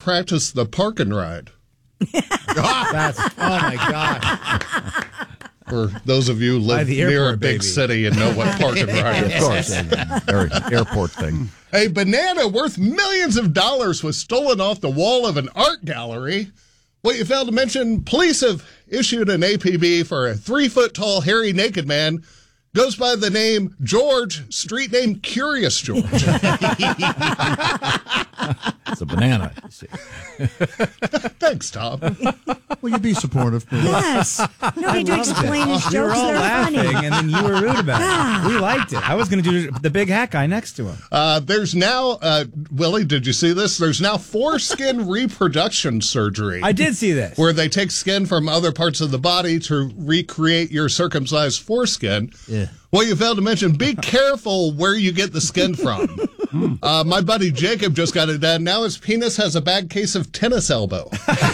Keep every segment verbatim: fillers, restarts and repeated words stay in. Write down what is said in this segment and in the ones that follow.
practice the park and ride. That's, oh, my God. For those of you who live near airport, a big baby. city and know what park and ride is. Of course, air, airport thing. A banana worth millions of dollars was stolen off the wall of an art gallery. What you failed to mention, police have issued an A P B for a three-foot-tall, hairy, naked man. Goes by the name George, street name Curious George. It's a banana. You see. Thanks, Tom. Will you be supportive, please? Yes. No need to explain his jokes. We were all They're laughing, funny. and then you were rude about it. We liked it. I was going to do the big hat guy next to him. Uh, there's now, uh, Willie, did you see this? There's now foreskin reproduction surgery. I did see this. Where they take skin from other parts of the body to recreate your circumcised foreskin. Yeah. Well, you failed to mention, be careful where you get the skin from. Uh, my buddy Jacob just got it done. Now his penis has a bad case of tennis elbow.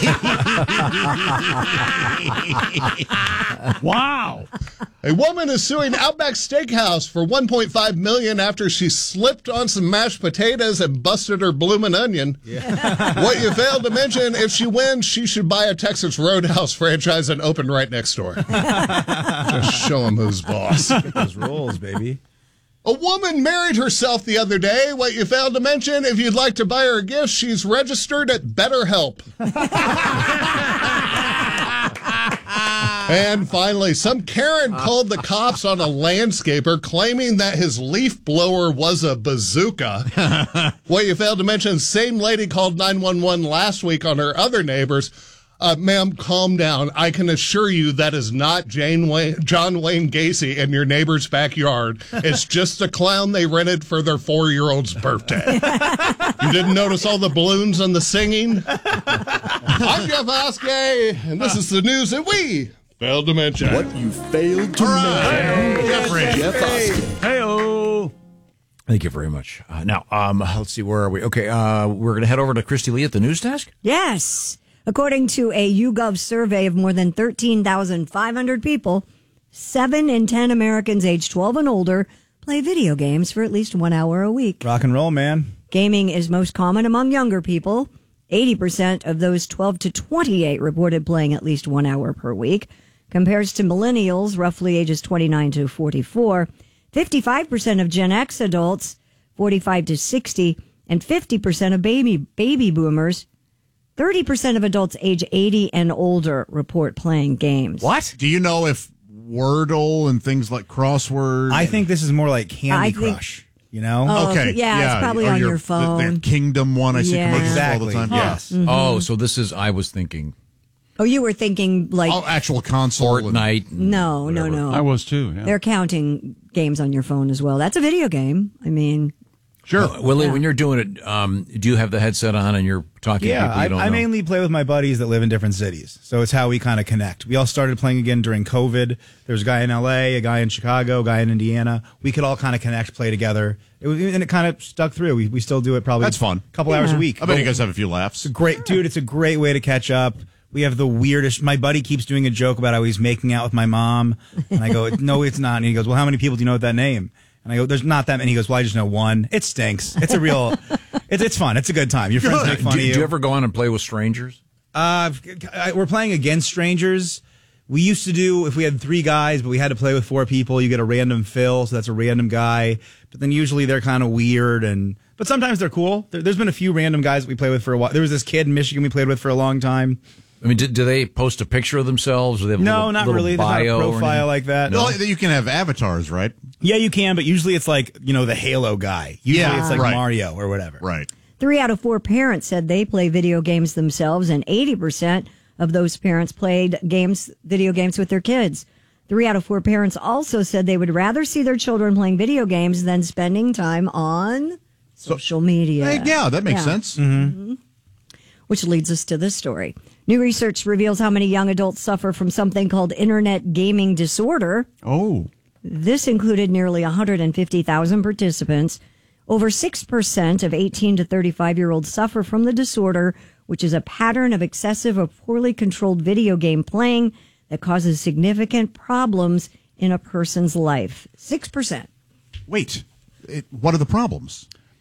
Wow. A woman is suing Outback Steakhouse for one point five million dollars after she slipped on some mashed potatoes and busted her bloomin' onion. Yeah. What you failed to mention, if she wins, she should buy a Texas Roadhouse franchise and open right next door. Just show him who's boss. Those rolls, baby. A woman married herself the other day. What you failed to mention, if you'd like to buy her a gift, she's registered at BetterHelp. And finally, some Karen called the cops on a landscaper claiming that his leaf blower was a bazooka. What you failed to mention, same lady called nine one one last week on her other neighbors. Uh, ma'am, calm down. I can assure you that is not Jane Wayne, John Wayne Gacy in your neighbor's backyard. It's just a clown they rented for their four-year-old's birthday. You didn't notice all the balloons and the singing? I'm Jeff Oskey, and this is the news that we failed to mention. What you failed to mention. Jeffrey. Jeff Oskey. Hey-o. Thank you very much. Uh, now, um, let's see, where are we? Okay, uh, we're going to head over to Christy Lee at the news desk. Yes. According to a YouGov survey of more than thirteen thousand five hundred people, seven in ten Americans aged twelve and older play video games for at least one hour a week. Rock and roll, man. Gaming is most common among younger people. eighty percent of those twelve to twenty-eight reported playing at least one hour per week, compares to millennials, roughly ages twenty-nine to forty-four. fifty-five percent of Gen X adults, forty-five to sixty, and fifty percent of baby baby boomers, thirty percent of adults age eighty and older report playing games. What? Do you know if Wordle and things like crossword? I think this is more like Candy I think- Crush, you know? Oh, Okay, yeah, it's probably or on your the- phone. The, Kingdom one, I see Yeah. commercials all the Exactly, time. yes. Mm-hmm. Oh, so this is, I was thinking Oh, you were thinking like, Oh, actual console. and- Fortnite. and no, no, whatever. no. I was too. Yeah. They're counting games on your phone as well. That's a video game. I mean, Sure. Uh, Willie, Yeah. when you're doing it, um, do you have the headset on and you're talking to Yeah, people you I, don't I know? mainly play with my buddies that live in different cities. So it's how we kind of connect. We all started playing again during COVID. There's a guy in L A, a guy in Chicago, a guy in Indiana. We could all kind of connect, play together. It was, and it kind of stuck through. We, we still do it probably That's fun. a couple Yeah. hours a week. I bet you guys have a few laughs. Great, dude. It's a great way to catch up. We have the weirdest. My buddy keeps doing a joke about how he's making out with my mom, and I go, "No, it's not." And he goes, "Well, how many people do you know with that name?" And I go, "There's not that many." He goes, "Well, I just know one." It stinks. It's a real. it's it's fun. It's a good time. Your friends make fun do, of you. do you ever go on and play with strangers? Uh, we're playing against strangers. We used to do if we had three guys, but we had to play with four people. You get a random fill, so that's a random guy. But then usually they're kind of weird, and but sometimes they're cool. There, there's been a few random guys that we play with for a while. There was this kid in Michigan we played with for a long time. I mean, do, do they post a picture of themselves? Or they have a No, little, not little really. There's not a bio or profile anything? like that. Well, you can have avatars, right? Yeah, you can, but usually it's like, you know, the Halo guy. Usually Yeah, it's like right. Mario or whatever. Right. three out of four parents said they play video games themselves, and eighty percent of those parents played games, video games with their kids. Three out of four parents also said they would rather see their children playing video games than spending time on social media. Hey, yeah, that makes Yeah. sense. Mm-hmm. Which leads us to this story. New research reveals how many young adults suffer from something called internet gaming disorder. Oh. This included nearly one hundred fifty thousand participants. Over six percent of eighteen to thirty-five-year-olds suffer from the disorder, which is a pattern of excessive or poorly controlled video game playing that causes significant problems in a person's life. six percent. Wait. It, what are the problems?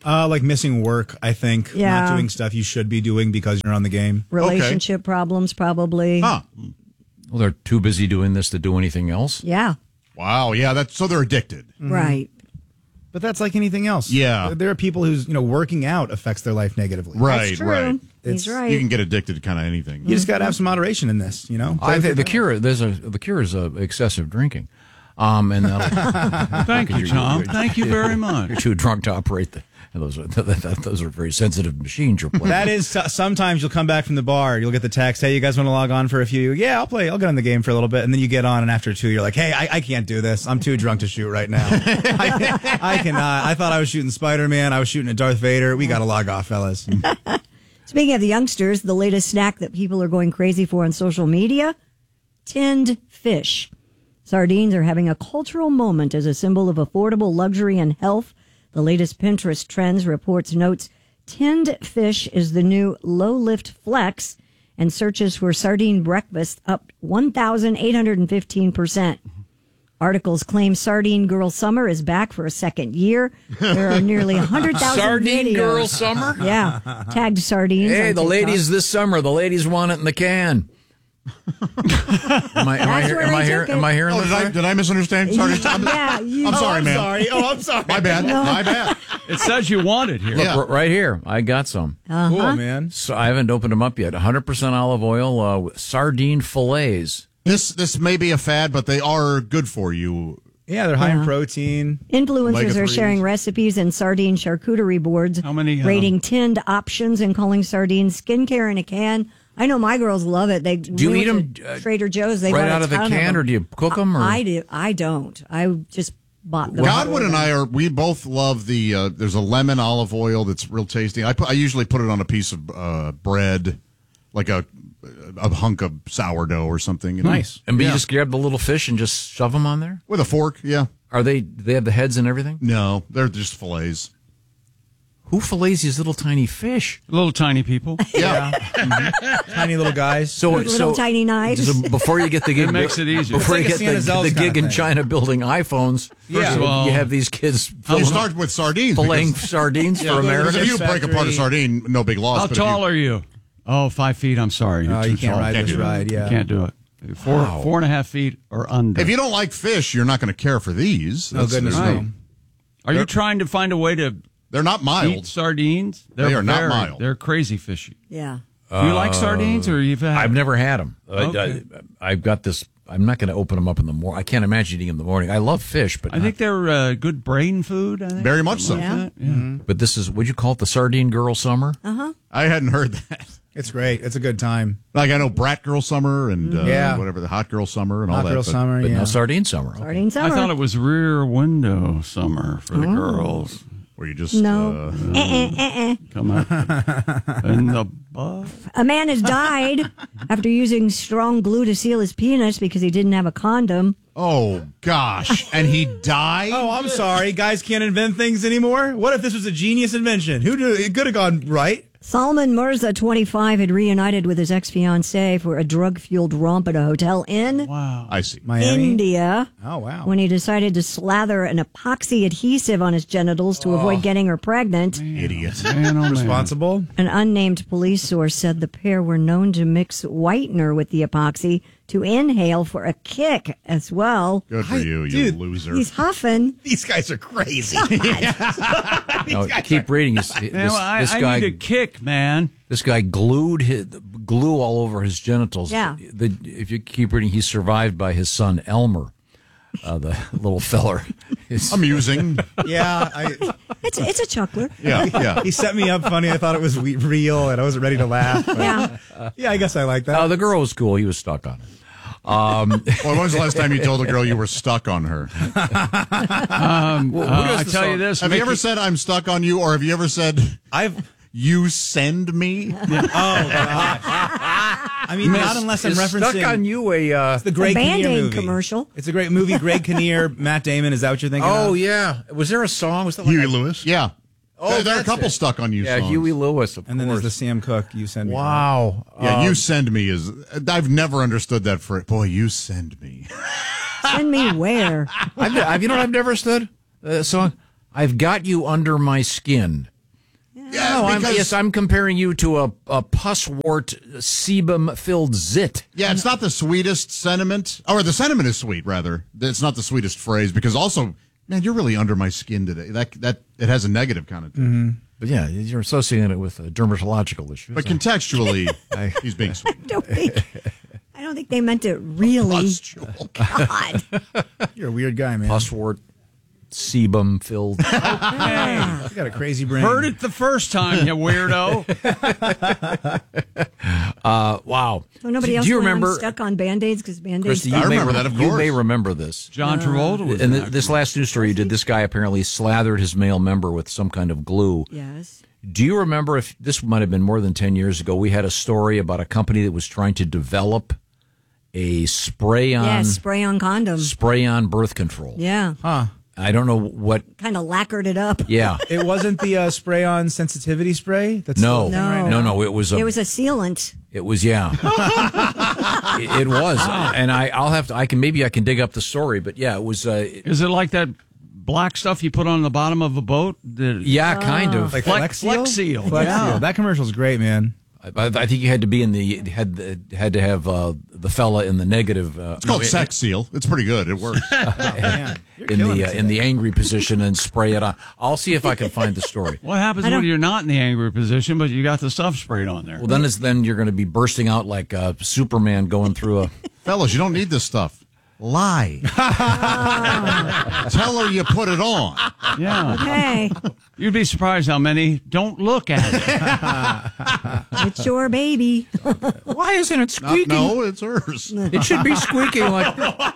Uh, like missing work, I think. Yeah. Not doing stuff you should be doing because you're on the game. Relationship problems, probably. Huh. Well, they're too busy doing this to do anything else. Yeah. Wow. Yeah. That's so they're addicted. Right. But that's like anything else. Yeah. There are people whose, you know, working out affects their life negatively. Right. That's true. Right. He's It's- right. You can get addicted to kind of anything. You just got to have some moderation in this, you know? I think the cure there's a the cure is uh, excessive drinking, um, and that'll, Thank you, Tom. Thank you very much. you're too drunk to operate the. Those are those are very sensitive machines you're playing. That is, sometimes you'll come back from the bar, you'll get the text, hey, you guys want to log on for a few? Yeah, I'll play, I'll get on the game for a little bit. And then you get on, and after two, you're like, hey, I, I can't do this. I'm too drunk to shoot right now. I, I cannot. I thought I was shooting Spider-Man. I was shooting at Darth Vader. We got to log off, fellas. Speaking of the youngsters, the latest snack that people are going crazy for on social media, tinned fish. Sardines are having a cultural moment as a symbol of affordable luxury and health. The latest Pinterest Trends reports notes tinned fish is the new low-lift flex, and searches for sardine breakfast up one thousand eight hundred fifteen percent. Articles claim Sardine Girl Summer is back for a second year. There are nearly one hundred thousand Sardine videos. Girl Summer? Yeah, tagged sardines. Hey, on the TikTok. ladies this summer. The ladies want it in the can. am I am I, That's hear, where am they I, hear, took am it. I hearing Oh, this did I, right? did I misunderstand? Sorry. I'm, Yeah, you, I'm sorry, man. Sorry. Oh, I'm sorry. My bad. My bad. It says you want it here. Yeah. R- right here. I got some. Cool, man. So I haven't opened them up yet. one hundred percent olive oil, uh, with sardine fillets. This this may be a fad, but they are good for you. Yeah, they're high in protein. Influencers Omega are threes. sharing recipes and sardine charcuterie boards, How many, uh, rating tinned options and calling sardines skincare in a can. I know my girls love it. They Do you we eat went 'em, to uh, Trader Joe's. They right got a out of the ton can, them. or do you cook 'em, or- I do. I don't. I just bought them. Godwin and I are. We both love the. Uh, there's a lemon olive oil that's real tasty. I put. I usually put it on a piece of uh, bread, like a a hunk of sourdough or something. you know? Nice. And but Yeah. you just grab the little fish and just shove them on there? With a fork. Yeah. Are they, do they have the heads and everything? No, they're just fillets. Who fillets these little tiny fish? Little tiny people. Yeah. Tiny little guys. So, Little so, tiny knives. So before you get the gig, It makes it easier. Before It's you like a get Santa the, Zel's the kind gig of in thing. China building iPhones, Yeah. first of all- you have these kids You filling, start with sardines. filleting because- sardines Yeah, for because America. If you break apart a Factory. sardine, no big loss. How but if tall you, are you? Oh, five feet. I'm sorry. You're Oh, too you can't tall. ride Can't this do that. ride, yeah. You can't do it. Four, Wow. four and a half feet or under. If you don't like fish, you're not going to care for these. Oh, That's- goodness, there's right. no. Are you trying to find a way to They're not eat mild. sardines? They're They are not very- mild. They're crazy fishy. Yeah. Do you like sardines, or you've had? I've never had them. Okay. I, have got this. I'm not going to open them up in the morning. I can't imagine eating them in the morning. I love fish, but I think they're uh, good brain food. I think. Very much so. Something like that. Yeah. But this is. Would you call it the Sardine Girl Summer? I hadn't heard that. It's great. It's a good time. Like I know Brat Girl Summer and uh, Yeah. whatever the Hot Girl Summer and all Hot that. girl but- summer, But yeah. no Sardine Summer. Sardine I summer. thought it was Rear Window Summer for the girls. Where you just No. uh, Eh, eh, eh, eh. Come on, in the butt. A man has died after using strong glue to seal his penis because he didn't have a condom. oh gosh, and he died. Oh, I'm sorry. Guys can't invent things anymore. What if this was a genius invention? Who do it could have gone right? Salman Mirza, twenty-five, had reunited with his ex-fiancée for a drug-fueled romp at a hotel in Wow. I see. Miami. India Oh wow. when he decided to slather an epoxy adhesive on his genitals to avoid getting her pregnant. Idiot. Man, oh, man. Responsible. An unnamed police source said the pair were known to mix whitener with the epoxy to inhale for a kick as well. Good for you, you dude, loser. He's huffing. These guys are crazy. No, keep reading. This, this, Man, well, I, this I guy. need a kick, man. This guy glued his, glue all over his genitals. Yeah. The, if you keep reading, he's survived by his son Elmer, uh, the little feller. His- Amusing. yeah. I, It's it's a chuckler. Yeah, yeah. he set me up funny. I thought it was we- real, and I wasn't ready to laugh. But Yeah. yeah, I guess I like that. Oh, the girl was cool. He was stuck on it. Well, when was the last time you told a girl you were stuck on her? Um, uh, I tell you this. Have you Mickey- ever said I'm stuck on you, or have you ever said I've. you send me? I mean, not unless I'm Is referencing stuck on you a. Uh, the Greg A Kinnear Band-Aid movie. commercial. It's a great movie. Greg Kinnear, Matt Damon. Is that what you're thinking? oh of? yeah, was there a song? Was that like Huey a- Lewis. Yeah. Oh, there, there are a that's couple it. stuck on you Yeah, songs. Huey Lewis. Of And then there's the course. Sam Cooke. You send me. Wow. Yeah, Um, you send me is. I've never understood that phrase. Boy, you send me. Send me where? I've, I've, you know what I've never stood? Uh, song. I've got you under my skin. Yeah, No, I'm, because- yes, I'm comparing you to a, a pus-wart, sebum-filled zit. Yeah, it's not the sweetest sentiment. Or the sentiment is sweet, rather. It's not the sweetest phrase because also, man, you're really under my skin today. That that it has a negative connotation. But yeah, you're associating it with uh, dermatological issues. But contextually, he's being sweet. I don't think, I don't think they meant it really. God. You're a weird guy, man. Pus-wart, sebum-filled. You got a crazy brain. Heard it the first time, you weirdo. uh, wow. So nobody Do else you went remember, stuck on Band-Aids because Band-Aids. Christy, you I may, remember that, of you course. may remember this. John Travolta was And in th- that this last news story you did, this guy apparently slathered his male member with some kind of glue. Yes. Do you remember, if this might have been more than ten years ago, we had a story about a company that was trying to develop a spray-on Yes, spray on condom. spray-on birth control. Yeah. Huh. I don't know what. Kind of lacquered it up. Yeah. It wasn't the uh, spray-on sensitivity spray? That's No, still a thing right no, now? no. It was a. It was a sealant. It was, yeah. it, it was, and I, I'll have to. I can maybe I can dig up the story, but yeah, it was. Uh, Is it like that black stuff you put on the bottom of a boat? The, yeah, kind of. Like Flex- Flex Flex Seal. Flex Yeah. Seal. That commercial's great, man. I, I think you had to be in the had had to have uh, the fella in the negative. Uh, It's called no, Sex Seal. It's pretty good. It works. Man, in the uh, in the angry position and spray it on. I'll see if I can find the story. What happens when you're not in the angry position, but you got the stuff sprayed on there? Well, then it's then you're going to be bursting out like uh, Superman going through a. Fellas, you don't need this stuff. Lie. Tell her you put it on. Yeah. Hey, You'd be surprised how many don't look at it. it's your baby. Why isn't it Not- squeaking? no, it's hers. It should be squeaking like.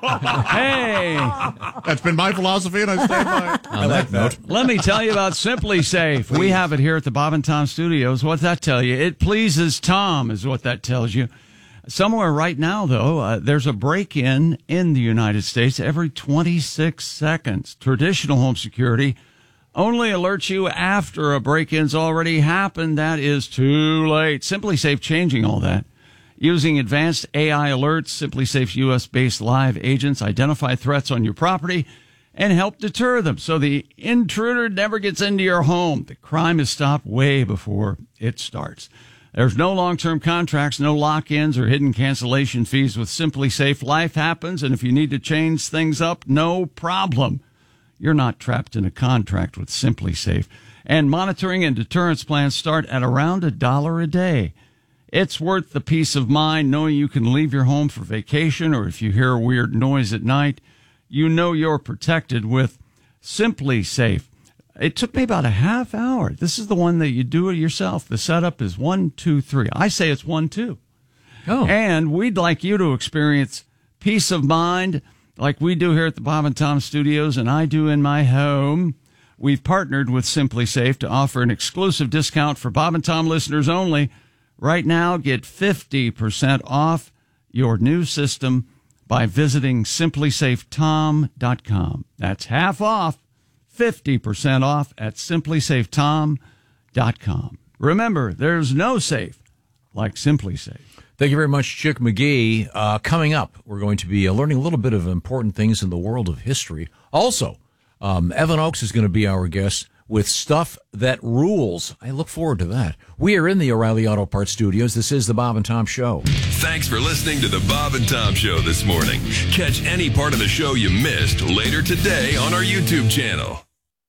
Hey, That's been my philosophy, and I stand by it. On that note, let me tell you about Simply Safe. We have it here at the Bob and Tom Studios. What's that tell you? It pleases Tom, is what that tells you. Somewhere right now, though, uh, there's a break-in in the United States every twenty-six seconds. Traditional home security only alerts you after a break-in's already happened. That is too late. Simply Safe changing all that. Using advanced A I alerts, Simply Safe's U S-based live agents identify threats on your property and help deter them so the intruder never gets into your home. The crime is stopped way before it starts. There's no long-term contracts, no lock-ins or hidden cancellation fees with Simply Safe. Life happens, and if you need to change things up, no problem. You're not trapped in a contract with Simply Safe. And monitoring and deterrence plans start at around a dollar a day. It's worth the peace of mind knowing you can leave your home for vacation, or if you hear a weird noise at night, you know you're protected with Simply Safe. It took me about a half hour. This is the one that you do it yourself. The setup is one, two, three. I say it's one, two. oh, And we'd like you to experience peace of mind like we do here at the Bob and Tom Studios and I do in my home. We've partnered with Simply Safe to offer an exclusive discount for Bob and Tom listeners only. Right now, get fifty percent off your new system by visiting simply safe tom dot com. That's half off. fifty percent off at simply safe tom dot com. Remember, there's no safe like Simply Safe. thank you very much, Chick McGee. Uh, coming up, we're going to be uh, learning a little bit of important things in the world of history. Also, um, Evan Oakes is going to be our guest with Stuff That Rules. I look forward to that. We are in the O'Reilly Auto Parts Studios. This is the Bob and Tom Show. Thanks for listening to the Bob and Tom Show this morning. Catch any part of the show you missed later today on our YouTube channel.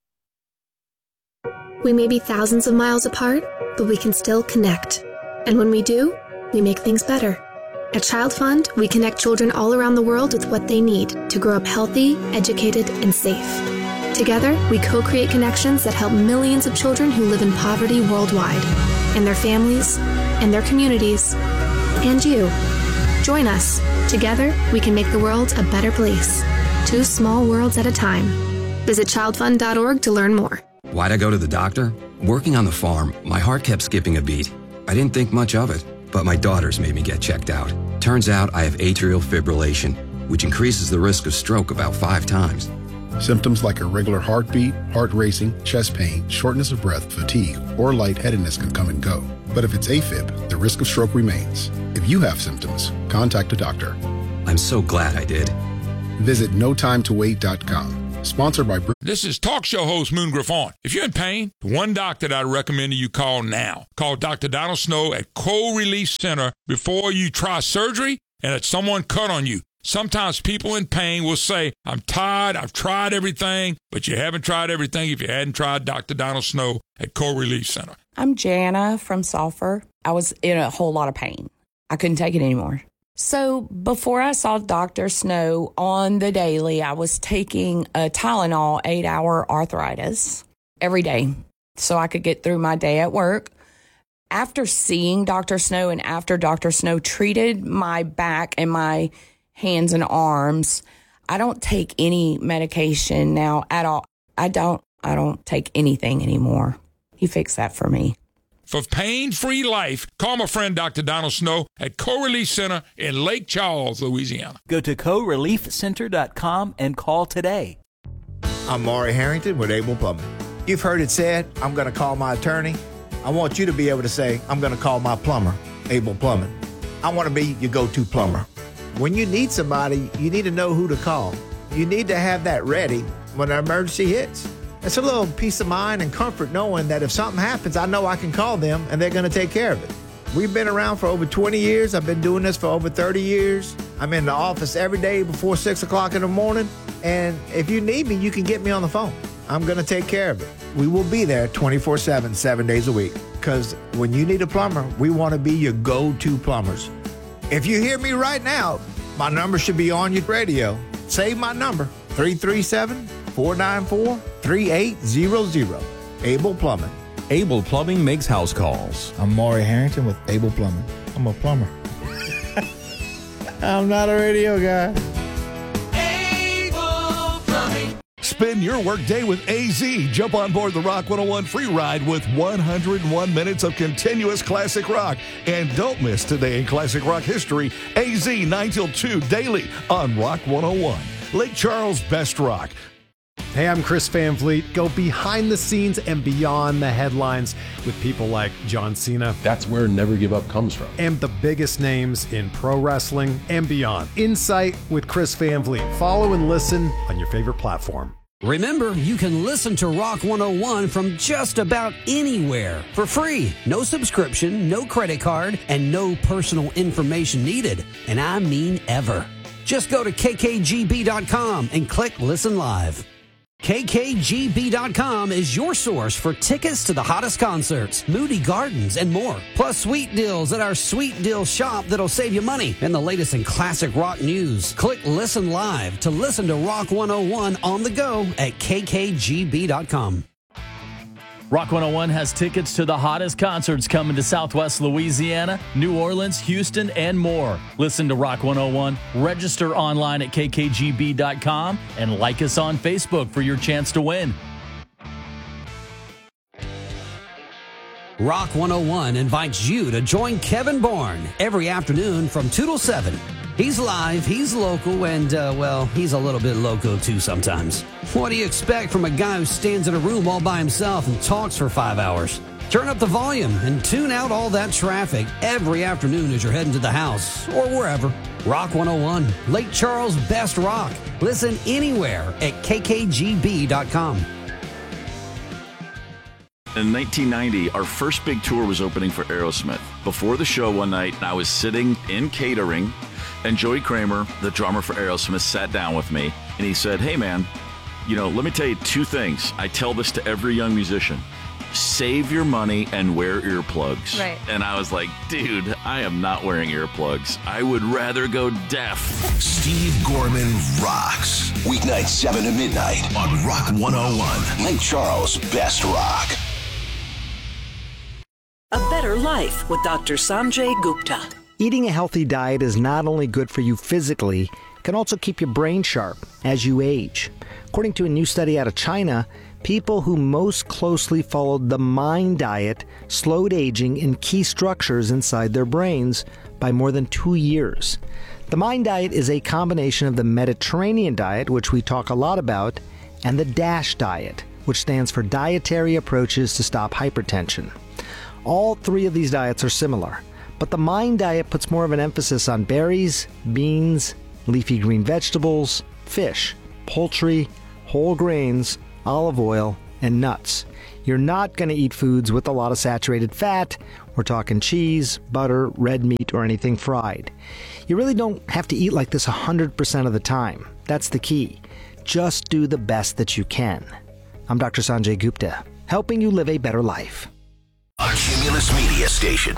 We may be thousands of miles apart, but we can still connect. And when we do, we make things better. At Child Fund, we connect children all around the world with what they need to grow up healthy, educated, and safe. Together, we co-create connections that help millions of children who live in poverty worldwide, and their families, and their communities, and you. Join us. Together, we can make the world a better place. Two small worlds at a time. Visit child fund dot org to learn more. Why'd I go to the doctor? Working on the farm, my heart kept skipping a beat. I didn't think much of it, but my daughters made me get checked out. Turns out I have atrial fibrillation, which increases the risk of stroke about five times. Symptoms like irregular heartbeat, heart racing, chest pain, shortness of breath, fatigue, or lightheadedness can come and go. But if it's AFib, the risk of stroke remains. If you have symptoms, contact a doctor. I'm so glad I did. Visit no time to wait dot com. Sponsored by... This is talk show host Moon Griffon. If you're in pain, the one doctor that I recommend you call now. Call Doctor Donald Snow at Cold Relief Center before you try surgery and if someone cut on you. Sometimes people in pain will say, I'm tired, I've tried everything, but you haven't tried everything if you hadn't tried Doctor Donald Snow at Cold Relief Center. I'm Jana from Sulphur. I was in a whole lot of pain. I couldn't take it anymore. So before I saw Doctor Snow on the daily, I was taking a Tylenol eight-hour arthritis every day so I could get through my day at work. After seeing Doctor Snow and after Doctor Snow treated my back and my hands and arms, I don't take any medication now at all. I don't, I don't take anything anymore. He fixed that for me. For pain-free life, call my friend Doctor Donald Snow at Co-Relief Center in Lake Charles, Louisiana. Go to co relief center dot com and call today. I'm Maury Harrington with Able Plumbing. You've heard it said, I'm going to call my attorney. I want you to be able to say, I'm going to call my plumber, Able Plumbing. I want to be your go-to plumber. When you need somebody, you need to know who to call. You need to have that ready when an emergency hits. It's a little peace of mind and comfort knowing that if something happens, I know I can call them and they're going to take care of it. We've been around for over twenty years. I've been doing this for over thirty years. I'm in the office every day before six o'clock in the morning. And if you need me, you can get me on the phone. I'm going to take care of it. We will be there twenty-four seven, seven days a week. Because when you need a plumber, we want to be your go-to plumbers. If you hear me right now, my number should be on your radio. Save my number, three three seven, four nine four, three eight zero zero. Able Plumbing. Able Plumbing makes house calls. I'm Maury Harrington with Able Plumbing. I'm a plumber. I'm not a radio guy. Able Plumbing. Spend your workday with A Z. Jump on board the Rock one oh one free ride with one hundred one minutes of continuous classic rock. And don't miss Today in Classic Rock History, A Z nine till two daily on Rock one oh one. Lake Charles' best rock. Hey, I'm Chris Van Vliet. Go behind the scenes and beyond the headlines with people like John Cena. That's where Never Give Up comes from. And the biggest names in pro wrestling and beyond. Insight with Chris Van Vliet. Follow and listen on your favorite platform. Remember, you can listen to Rock one oh one from just about anywhere for free. No subscription, no credit card, and no personal information needed. And I mean ever. Just go to k k g b dot com and click Listen Live. k k g b dot com is your source for tickets to the hottest concerts, Moody Gardens, and more. Plus sweet deals at our Sweet Deal shop that'll save you money and the latest in classic rock news. Click Listen Live to listen to Rock one oh one on the go at k k g b dot com. Rock one oh one has tickets to the hottest concerts coming to Southwest Louisiana, New Orleans, Houston, and more. Listen to Rock one oh one, register online at k k g b dot com, and like us on Facebook for your chance to win. Rock one oh one invites you to join Kevin Bourne every afternoon from two till seven. He's live, he's local, and, uh, well, he's a little bit loco too sometimes. What do you expect from a guy who stands in a room all by himself and talks for five hours? Turn up the volume and tune out all that traffic every afternoon as you're heading to the house or wherever. Rock one oh one, Lake Charles' best rock. Listen anywhere at k k g b dot com. In nineteen ninety, our first big tour was opening for Aerosmith. Before the show one night, I was sitting in catering, and Joey Kramer, the drummer for Aerosmith, sat down with me, and he said, hey, man, you know, let me tell you two things. I tell this to every young musician. Save your money and wear earplugs. Right. And I was like, dude, I am not wearing earplugs. I would rather go deaf. Steve Gorman rocks. Weeknights seven to midnight on Rock one oh one. Lake Charles' best rock. A better life with Doctor Sanjay Gupta. Eating a healthy diet is not only good for you physically, it can also keep your brain sharp as you age. According to a new study out of China, people who most closely followed the MIND diet slowed aging in key structures inside their brains by more than two years. The MIND diet is a combination of the Mediterranean diet, which we talk a lot about, and the DASH diet, which stands for Dietary Approaches to Stop Hypertension. All three of these diets are similar, but the MIND diet puts more of an emphasis on berries, beans, leafy green vegetables, fish, poultry, whole grains, olive oil, and nuts. You're not going to eat foods with a lot of saturated fat. We're talking cheese, butter, red meat, or anything fried. You really don't have to eat like this one hundred percent of the time. That's the key. Just do the best that you can. I'm Doctor Sanjay Gupta, helping you live a better life. A Cumulus Media Station.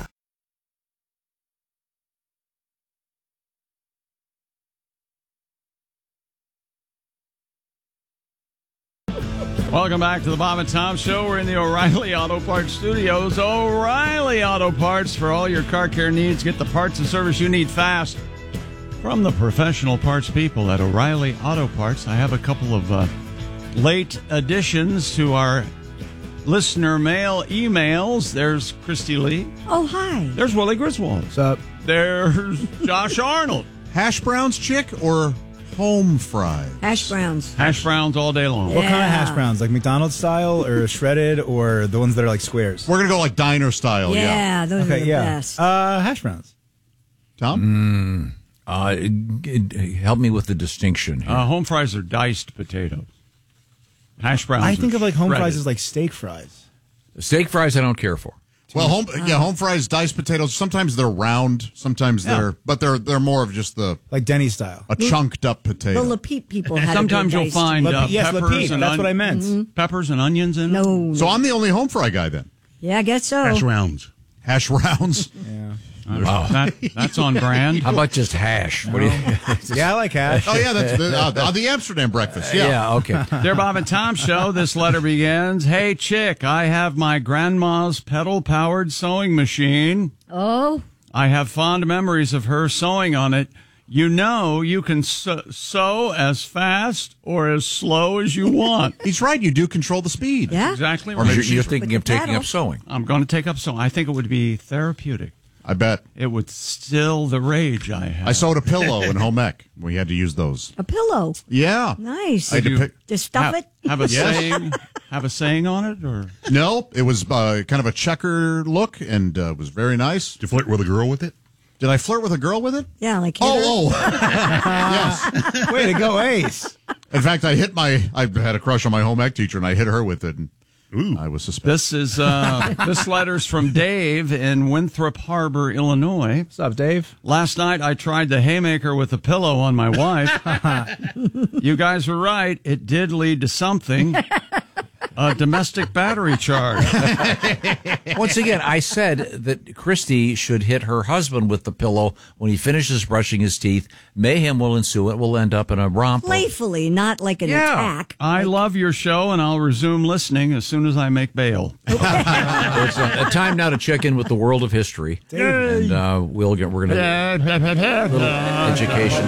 Welcome back to the Bob and Tom Show. We're in the O'Reilly Auto Parts Studios. O'Reilly Auto Parts for all your car care needs. Get the parts and service you need fast from the professional parts people at O'Reilly Auto Parts. I have a couple of uh, late additions to our listener mail emails. There's Christy Lee. Oh, hi. There's Willie Griswold. What's up? There's Josh Arnold. Hash browns, chick, or home fries? Hash browns. Hash browns all day long. What kind of hash browns? Like McDonald's style or shredded or the ones that are like squares? We're going to go like diner style, yeah. Yeah, those okay, are the yeah. best. Uh, hash browns. Tom? Mm, uh, g- g- help me with the distinction here. Uh, home fries are diced potatoes. Hash browns I think are of like home shredded. fries as like steak fries. Steak fries I don't care for. Well, home yeah, home fries, diced potatoes. Sometimes they're round, sometimes Yeah. they're, but they're they're more of just the Like Denny style. a chunked up The potato. Lapeep people had Sometimes a good you'll diced. find uh, Lape- yes, peppers Lapeep, and that's what I meant. Mm-hmm. peppers and onions in it. No. So I'm the only home fry guy then. Yeah, I guess so. Hash rounds. Hash rounds. Yeah. Wow. That, that's on brand. How about just hash? What do you? Yeah, I like hash. Oh yeah, that's the, uh, uh, the Amsterdam breakfast. Yeah. Yeah, okay. Dear Bob and Tom Show, this letter begins, Hey, chick, I have my grandma's pedal-powered sewing machine. Oh. I have fond memories of her sewing on it. You know you can sew, sew as fast or as slow as you want. He's right. You do control the speed. Yeah. Exactly Or right. you're, you're thinking With of the taking paddle. up sewing. I'm going to take up sewing. I think it would be therapeutic. I bet. It would still the rage I have. I sewed a pillow in home ec. We had to use those. A pillow. Yeah. Nice. I had to pick. Just stuff have, it. Have a Yes. saying? Have a saying on it, or No, it was uh, kind of a checker look and uh, was very nice. Did you flirt with a girl with it? Did I flirt with a girl with it? Yeah, like hit her. Oh, oh. yes. Way to go, Ace. In fact, I hit my, I had a crush on my home ec teacher, and I hit her with it, and Ooh. I was suspicious. This is uh, this letter's from Dave in Winthrop Harbor, Illinois. What's up, Dave? Last night I tried the haymaker with a pillow on my wife. You guys were right; it did lead to something. A domestic battery charge. Once again, I said that Christy should hit her husband with the pillow when he finishes brushing his teeth. Mayhem will ensue. It will end up in a romp. of- Playfully, not like an Yeah. attack. I love your show, and I'll resume listening as soon as I make bail. It's a, a time now to check in with the world of history, and uh, we'll get. We're going to little education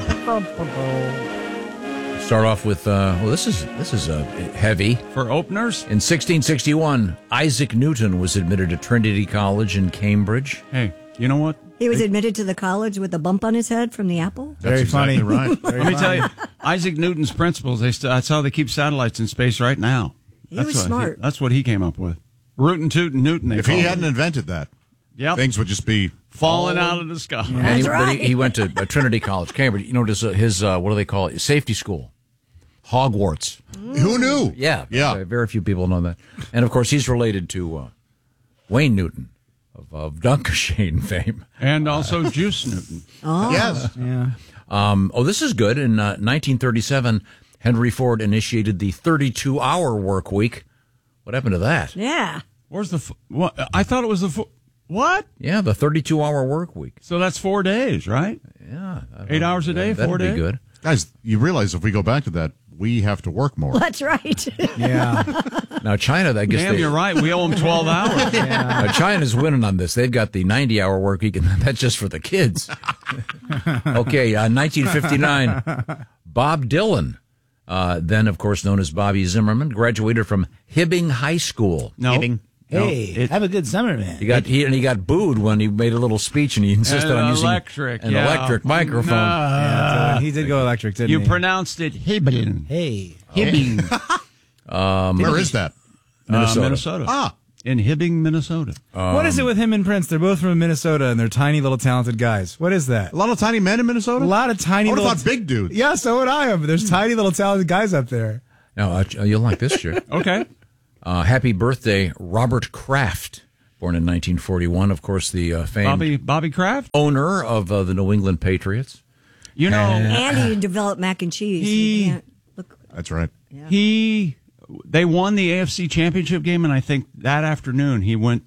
here. Start off with. Uh, well, this is this is uh, heavy. For openers? In sixteen sixty-one, Isaac Newton was admitted to Trinity College in Cambridge. Hey, you know what? He was admitted to the college with a bump on his head from the apple. Very exactly funny. right. Very Let me funny. tell you, Isaac Newton's principles, they st- that's how they keep satellites in space right now. He that's was what smart. that's what he came up with. Rootin' tootin' Newton, they If call he it. hadn't invented that, Yep. things would just be falling out of the sky. And he, That's but right. he, he went to uh, Trinity College, Cambridge. You know, his, uh, his uh, what do they call it? Safety school. Hogwarts. Who knew? Yeah. Yeah. Uh, very few people know that. And, of course, he's related to uh, Wayne Newton of, of Dunkershane fame. And also Juice Newton. Oh. Yes. Yeah. Um, oh, this is good. In uh, nineteen thirty-seven, Henry Ford initiated the thirty-two hour work week. What happened to that? Yeah. Where's the... F- what? I thought it was the... F- what? Yeah, the thirty-two hour work week. So that's four days, right? Yeah. Eight hours a day, That'd four be days? good. Guys, you realize if we go back to that, we have to work more. That's right. Yeah. Now, China, I guess Damn, they, you're right. We owe them twelve hours. Now, China's winning on this. They've got the ninety hour work week, and that's just for the kids. Okay, uh, nineteen fifty-nine, Bob Dylan, uh, then, of course, known as Bobby Zimmerman, graduated from Hibbing High School. No. Hibbing. No, Hey, it- have a good summer, man. He got he and he got booed when he made a little speech, and he insisted An on using electric, an yeah. electric microphone. Yeah, so he did go electric, didn't You he? pronounced it Hibbing. Hey. Hibbing. Um, Where is that? Minnesota. Uh, Minnesota. Ah. In Hibbing, Minnesota. What is it with him and Prince? They're both from Minnesota, and they're tiny little talented guys. What is that? A lot of tiny men in Minnesota? A lot of tiny I would little... have thought big dudes. Yeah, so would I have. There's tiny little talented guys up there. Now, uh, you'll like this shit. Okay. Uh, happy birthday, Robert Kraft, born in nineteen forty-one. Of course, the uh, famed Bobby Bobby Kraft, owner of uh, the New England Patriots. You know, And he developed mac and cheese. He- You can't look- That's right. he they won the A F C Championship game, and I think that afternoon he went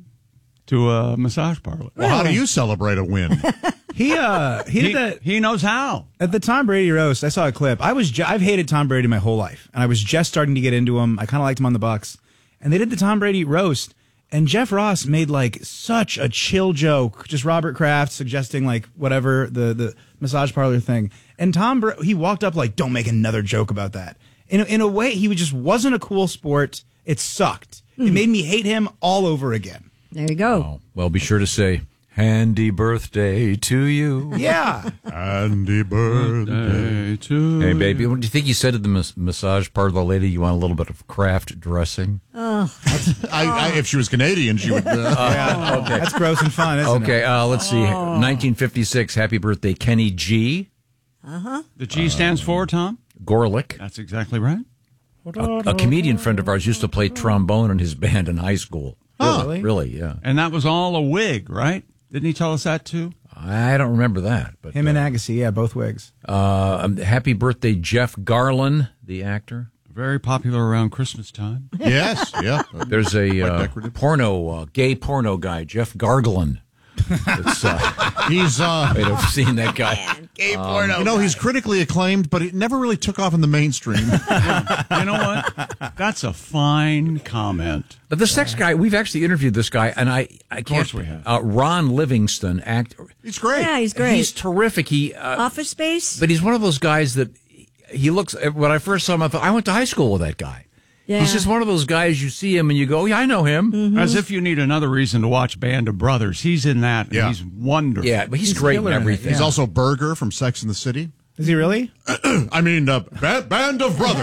to a massage parlor. Well, how do you celebrate a win? He uh he, He, did that he knows how. at the Tom Brady roast. I saw a clip. I was ju- I've hated Tom Brady my whole life, and I was just starting to get into him. I kind of liked him on the Bucks, and they did the Tom Brady roast. And Jeff Ross made like such a chill joke, just Robert Kraft suggesting like whatever the the massage parlor thing. And Tom Bra- he walked up like, "Don't make another joke about that." In a, in a way, he just wasn't a cool sport. It sucked. It made me hate him all over again. There you go. Oh, well, be sure to say, "Handy birthday to you." Yeah. Handy birthday to Hey, baby, what do you think you said to the mas- massage parlor lady? You want a little bit of Kraft dressing? Oh. I, I, if she was Canadian, she would. Uh, Yeah. okay. That's gross and fun, isn't Okay, it? uh, let's see. nineteen fifty-six, happy birthday, Kenny G. Uh-huh. The G stands for, Tom? Gorlick. That's exactly right. A, a comedian friend of ours used to play trombone in his band in high school. Oh. Really? Really, yeah. And that was all a wig, right? Didn't he tell us that too? I don't remember that. But Him and Agassi, yeah, both wigs. uh, um, happy birthday, Jeff Garlin, the actor. Very popular around Christmas time. yes, yeah. There's a Quite uh, decorative. porno, uh, gay porno guy, Jeff Garglin. It's, uh, He's. Uh, I'd have seen that guy. Gay porno. You know, he's critically acclaimed, but it never really took off in the mainstream. You know what? That's a fine comment. But this next guy, we've actually interviewed this guy, and I, I Of can't. course we have. Uh, Ron Livingston, actor. He's great. Yeah, he's great. He's terrific. He, uh, Office Space? but he's one of those guys that he looks. When I first saw him, I thought I went to high school with that guy. Yeah. He's just one of those guys you see him and you go, yeah, I know him. Mm-hmm. As if you need another reason to watch Band of Brothers. He's in that. And Yeah. he's wonderful. Yeah, but he's, great in killer in it, everything. He's Yeah. also Berger from Sex and the City. Is he really? I mean, uh, ba- Band of Brothers.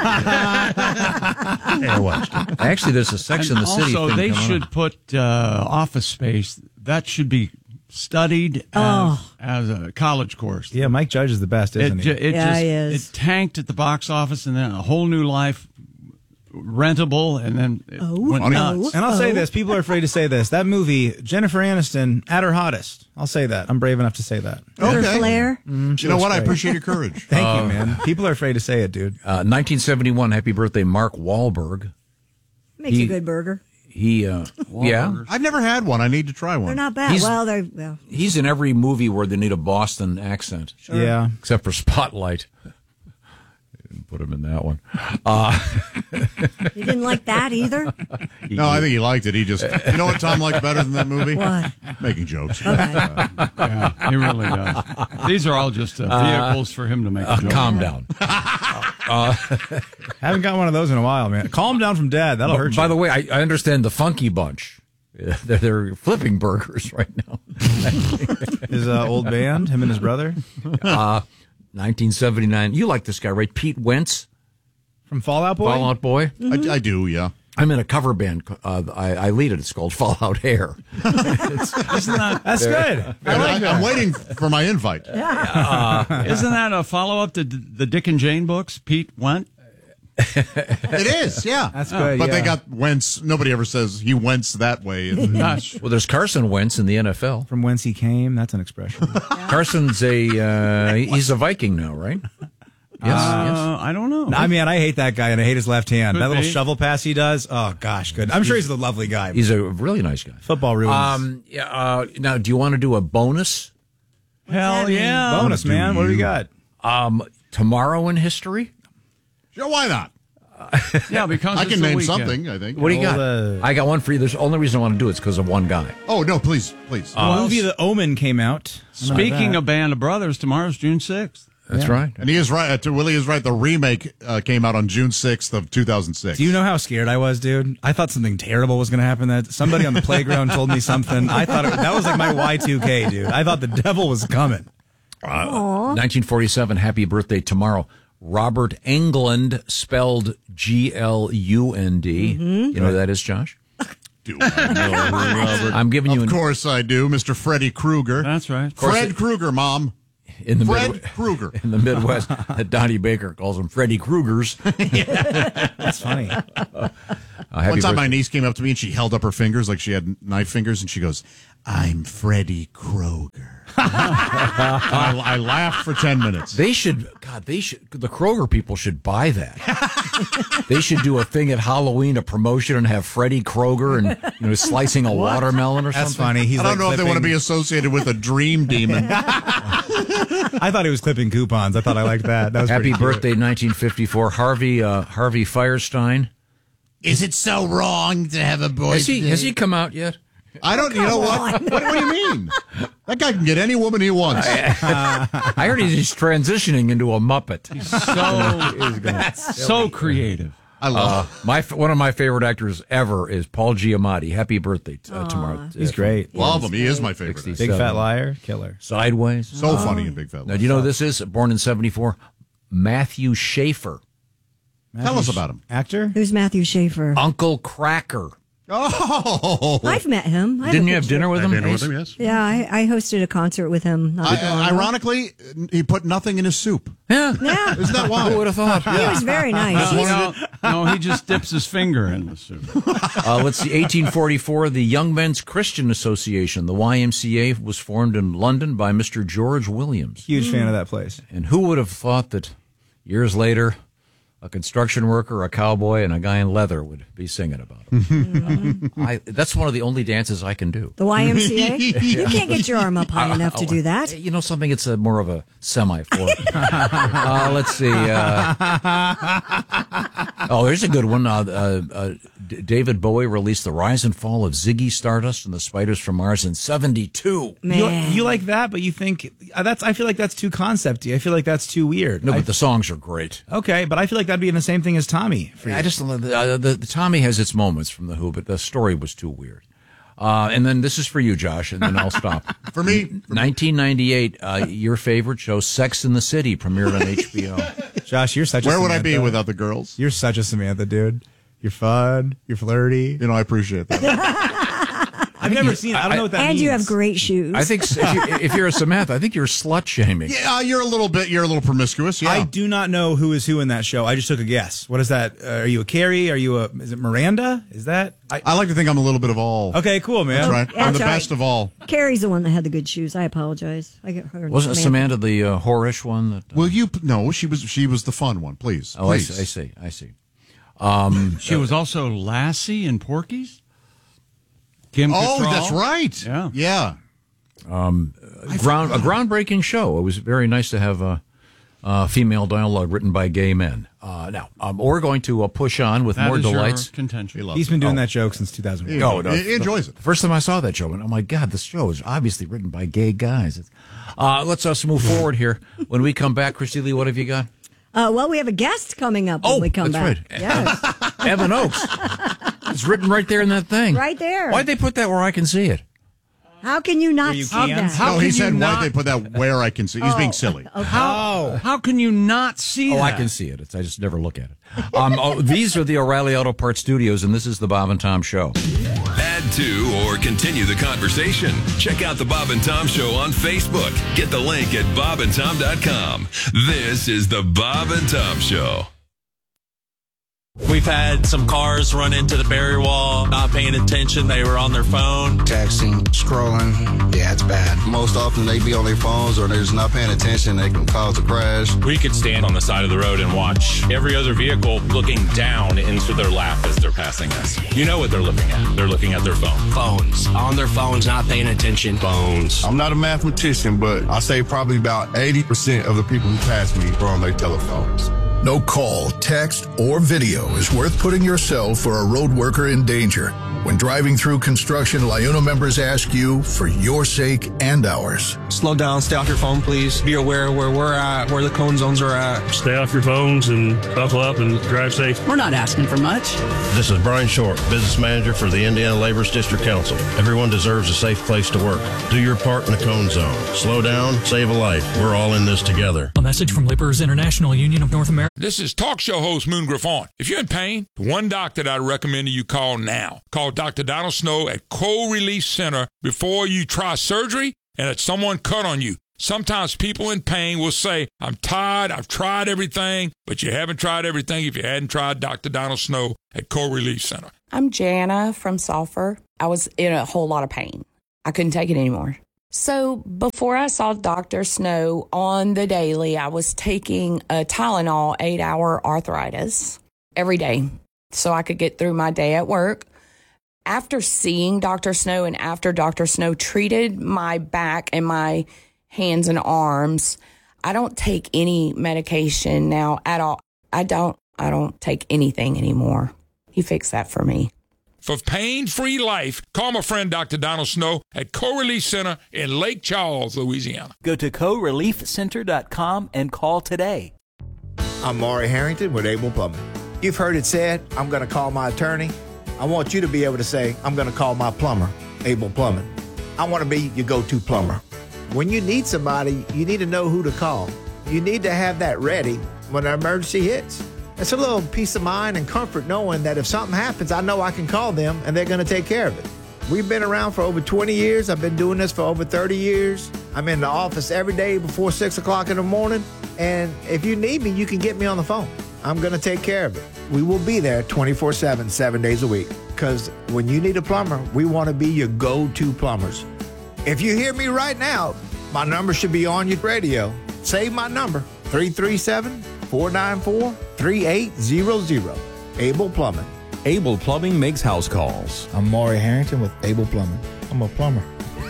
Yeah, I watched it. Actually, there's a Sex And in the City also, thing they coming should up. put uh, Office Space. That should be studied as, Oh. as a college course. Yeah, Mike Judge is the best, It, isn't ju- he? it Yeah, just he is. it tanked at the box office, and then a whole new life, rentable, and then it Oh, went funny. nuts. And I'll say Oh. this: people are afraid to say this. That movie, Jennifer Aniston at her hottest. I'll say that. I'm brave enough to say that. Her Okay. flair? Mm, she You know looks what? I great. appreciate your courage. Thank you, man. People are afraid to say it, dude. Uh, nineteen seventy-one, happy birthday, Mark Wahlberg. Makes He- a good burger. He, uh, yeah, I've never had one. I need to try They're one. not bad. He's- well, they're, well, he's in every movie where they need a Boston accent. Yeah. Except for Spotlight. Didn't put him in that one. Uh, you didn't like that either? No, I think he liked it. He just, you know what Tom liked better than that movie? What? Making jokes. Okay. Yeah, he really does. These are all just uh, vehicles for him to make a uh, joke. calm down. Uh, Haven't got one of those in a while, man. Calm down from dad. That'll hurt you. By the way, I, I understand the Funky Bunch. They're, they're flipping burgers right now. His uh, old band, him and his brother. Uh, nineteen seventy-nine. You like this guy, right? Pete Wentz From Fallout Boy? Fallout Boy. Mm-hmm. I, I do, yeah. I'm in a cover band. Uh, I, I lead it. It's called Fallout Hair. Isn't that That's good. I like I, that. I'm waiting for my invite. Uh, isn't that a follow up to d- the Dick and Jane books? Pete went. It is, yeah. That's good. But yeah. they got Wentz. Nobody ever says he Wentz that way. Gosh. well, there's Carson Wentz in the N F L. From whence he came. That's an expression. Carson's a uh, he's a Viking now, right? Yes, Uh, I don't know. I mean, I hate that guy, and I hate his left hand. Could that little be. shovel pass he does. Oh gosh, good. I'm sure he's a lovely guy. yes. He's a really nice guy. Football ruins. Um, yeah. Uh, now, do you want to do a bonus? Hell mean? yeah. Bonus, man. What do we got? Um, tomorrow in history. Sure, why not? Yeah, because I it's can the name weekend. something, I think. What do you got? Well, uh, I got one for you. There's the only reason I want to do it is because of one guy. Oh, no, please, please. the movie The Omen came out. Speaking of Band of Brothers, tomorrow's June sixth. That's Yeah. right. And he is right. Uh, Willie is right. The remake uh, came out on June sixth of two thousand six. Do you know how scared I was, dude? I thought something terrible was going to happen. That somebody on the playground told me something. I thought it, that was like my Y two K, dude. I thought the devil was coming. Uh, nineteen forty-seven. Happy birthday tomorrow. Robert Englund, spelled G L U N D. Mm-hmm. You know who that is, Josh? Do I know Robert? I'm giving you Of an, course I do. Mister Freddy Krueger. That's right. Fred Krueger, Mom. in the Fred Midwest, Krueger. in the Midwest, that Donnie Baker calls them Freddy Kruegers. That's funny. Uh, One time birthday. my niece came up to me and she held up her fingers like she had knife fingers, and she goes, "I'm Freddy Krueger." I, I laughed for ten minutes. They should, God, they should, the Kroger people should buy that. They should do a thing at Halloween, a promotion, and have Freddy Krueger and, you know, slicing a watermelon or That's something. funny. He's I don't like know if they want to clipping- be associated with a dream demon. I thought he was clipping coupons. I thought I liked that. That was Happy pretty cute. birthday, nineteen fifty-four, Harvey uh, Harvey Firestein. Is it so wrong to have a boy? Has he, has he come out yet? I don't. You know what? what? What do you mean? That guy can get any woman he wants. I heard he's transitioning into a Muppet. So, so creative. I love uh, my one of my favorite actors ever is Paul Giamatti. Happy birthday t- uh, tomorrow. He's great. Love him. He is my favorite. Big Fat Liar, killer. Sideways. So funny in Big Fat Now, Liar. do you know who this is? Born in seventy-four, Matthew Schaefer. Tell us about him. Actor? Who's Matthew Schaefer? Uncle Cracker. Oh, I've met him. I have Didn't a you have picture. dinner with him? dinner with him, yes. Yeah, I, I hosted a concert with him. Not too long I, ago. ironically, he put nothing in his soup. Yeah. Yeah. Isn't that wild? Who would have thought? He was very nice. He's- No, no, he just dips his finger in the soup. Uh, let's see, eighteen forty-four, the Young Men's Christian Association, the Y M C A, was formed in London by Mister George Williams. Huge fan of that place. And who would have thought that years later, a construction worker, a cowboy, and a guy in leather would be singing about him? Mm-hmm. I, that's one of the only dances I can do. The Y M C A? You can't get your arm up high enough to do that. You know something? It's a, more of a semi-four. uh, let's see. Uh, oh, there's a good one. Uh, uh, uh, D- David Bowie released The Rise and Fall of Ziggy Stardust and the Spiders from Mars in seventy-two. You, Man. you like that, but you think uh, that's. I feel like that's too concepty. I feel like that's too weird. No, I- but the songs are great. okay, but I feel like that'd be in the same thing as Tommy. For you. I just uh, the, the, the Tommy has its moments from the Who, but the story was too weird. Uh, and then this is for you, Josh, and then I'll stop. For me, nineteen ninety-eight, uh, your favorite show, Sex and the City, premiered on H B O. Josh, you're such. a where would I be Samantha. without the girls? You're such a Samantha, dude. You're fun. You're flirty. You know, I appreciate that. I've never seen it. I don't know what that and means. you have great shoes. I think if, you, if you're a Samantha, I think you're slut shaming. Yeah, you're a little bit. You're a little promiscuous. Yeah. I do not know who is who in that show. I just took a guess. What is that? Uh, are you a Carrie? Are you a? Is it Miranda? Is that? I, I like to think I'm a little bit of all. okay, cool, man. That's right. Yeah, I'm the that's right. best of all. Carrie's the one that had the good shoes. I apologize. I get her. Wasn't Samantha the uh, whorish one? That, uh, Will you? No, she was. She was the fun one. Please. oh, I please. see. I see. I see. Um, She was also Lassie in Porky's. Kim Oh, Cattrall. that's right. Yeah. Yeah. ground a groundbreaking show. It was very nice to have a, a female dialogue written by gay men. Uh, now um, we're going to uh, push on with That more is your delights. contention. He's been doing Oh. that joke since two thousand one. He, No, no, he enjoys it. The first time I saw that show, I went, oh my God, this show is obviously written by gay guys. It's, uh, let's us move forward here. When we come back, Christy Lee, what have you got? Uh, well, we have a guest coming up when Oh, we come that's back. right. Yes, Evan Oakes. It's written right there in that thing. right there. Why'd they put that where I can see it? How can you not Where you see can? that? How no, he can said you why not- they put that where I can see. He's being silly. How, how can you not see Oh, that? I can see it. It's, I just never look at it. Um, oh, these are the O'Reilly Auto Parts Studios, and this is the Bob and Tom Show. Add to or continue the conversation. Check out the Bob and Tom Show on Facebook. Get the link at bob and tom dot com. This is the Bob and Tom Show. We've had some cars run into the barrier wall, not paying attention. They were on their phone. Texting, scrolling. Yeah, it's bad. Most often they be on their phones or they're just not paying attention. They can cause a crash. We could stand on the side of the road and watch every other vehicle looking down into their lap as they're passing us. You know what they're looking at. They're looking at their phone. Phones. On their phones, not paying attention. Phones. I'm not a mathematician, but I say probably about eighty percent of the people who pass me are on their telephones. No call, text, or video is worth putting yourself or a road worker in danger. When driving through construction, LIUNA members ask you for your sake and ours. Slow down, stay off your phone, please. Be aware where we're at, where the cone zones are at. Stay off your phones and buckle up and drive safe. We're not asking for much. This is Brian Short, Business Manager for the Indiana Laborers District Council. Everyone deserves a safe place to work. Do your part in the cone zone. Slow down, save a life. We're all in this together. A message from Laborers International Union of North America. This is talk show host Moon Griffon. If you're in pain, the one doctor that I recommend you call now. Call Doctor Donald Snow at Cold Release Center before you try surgery and that someone cut on you. Sometimes people in pain will say, I'm tired, I've tried everything, but you haven't tried everything if you hadn't tried Doctor Donald Snow at Co-Relief Center. I'm Jana from Sulphur. I was in a whole lot of pain. I couldn't take it anymore. So before I saw Doctor Snow on the daily, I was taking a Tylenol eight-hour arthritis every day so I could get through my day at work. After seeing Doctor Snow and after Doctor Snow treated my back and my hands and arms, I don't take any medication now at all. I don't, I don't take anything anymore. He fixed that for me. For pain-free life, call my friend Doctor Donald Snow at Co-Relief Center in Lake Charles, Louisiana. Go to co relief center dot com and call today. I'm Maury Harrington with Able Plumbing. You've heard it said, I'm going to call my attorney. I want you to be able to say, I'm going to call my plumber, Able Plumbing. I want to be your go-to plumber. When you need somebody, you need to know who to call. You need to have that ready when an emergency hits. It's a little peace of mind and comfort knowing that if something happens, I know I can call them and they're going to take care of it. We've been around for over twenty years. I've been doing this for over thirty years. I'm in the office every day before six o'clock in the morning. And if you need me, you can get me on the phone. I'm going to take care of it. We will be there twenty-four seven, seven days a week. Because when you need a plumber, we want to be your go-to plumbers. If you hear me right now, my number should be on your radio. Save my number, three three seven, four nine four, three eight zero zero. Able Plumbing. Able Plumbing makes house calls. I'm Maury Harrington with Able Plumbing. I'm a plumber.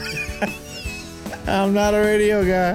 I'm not a radio guy.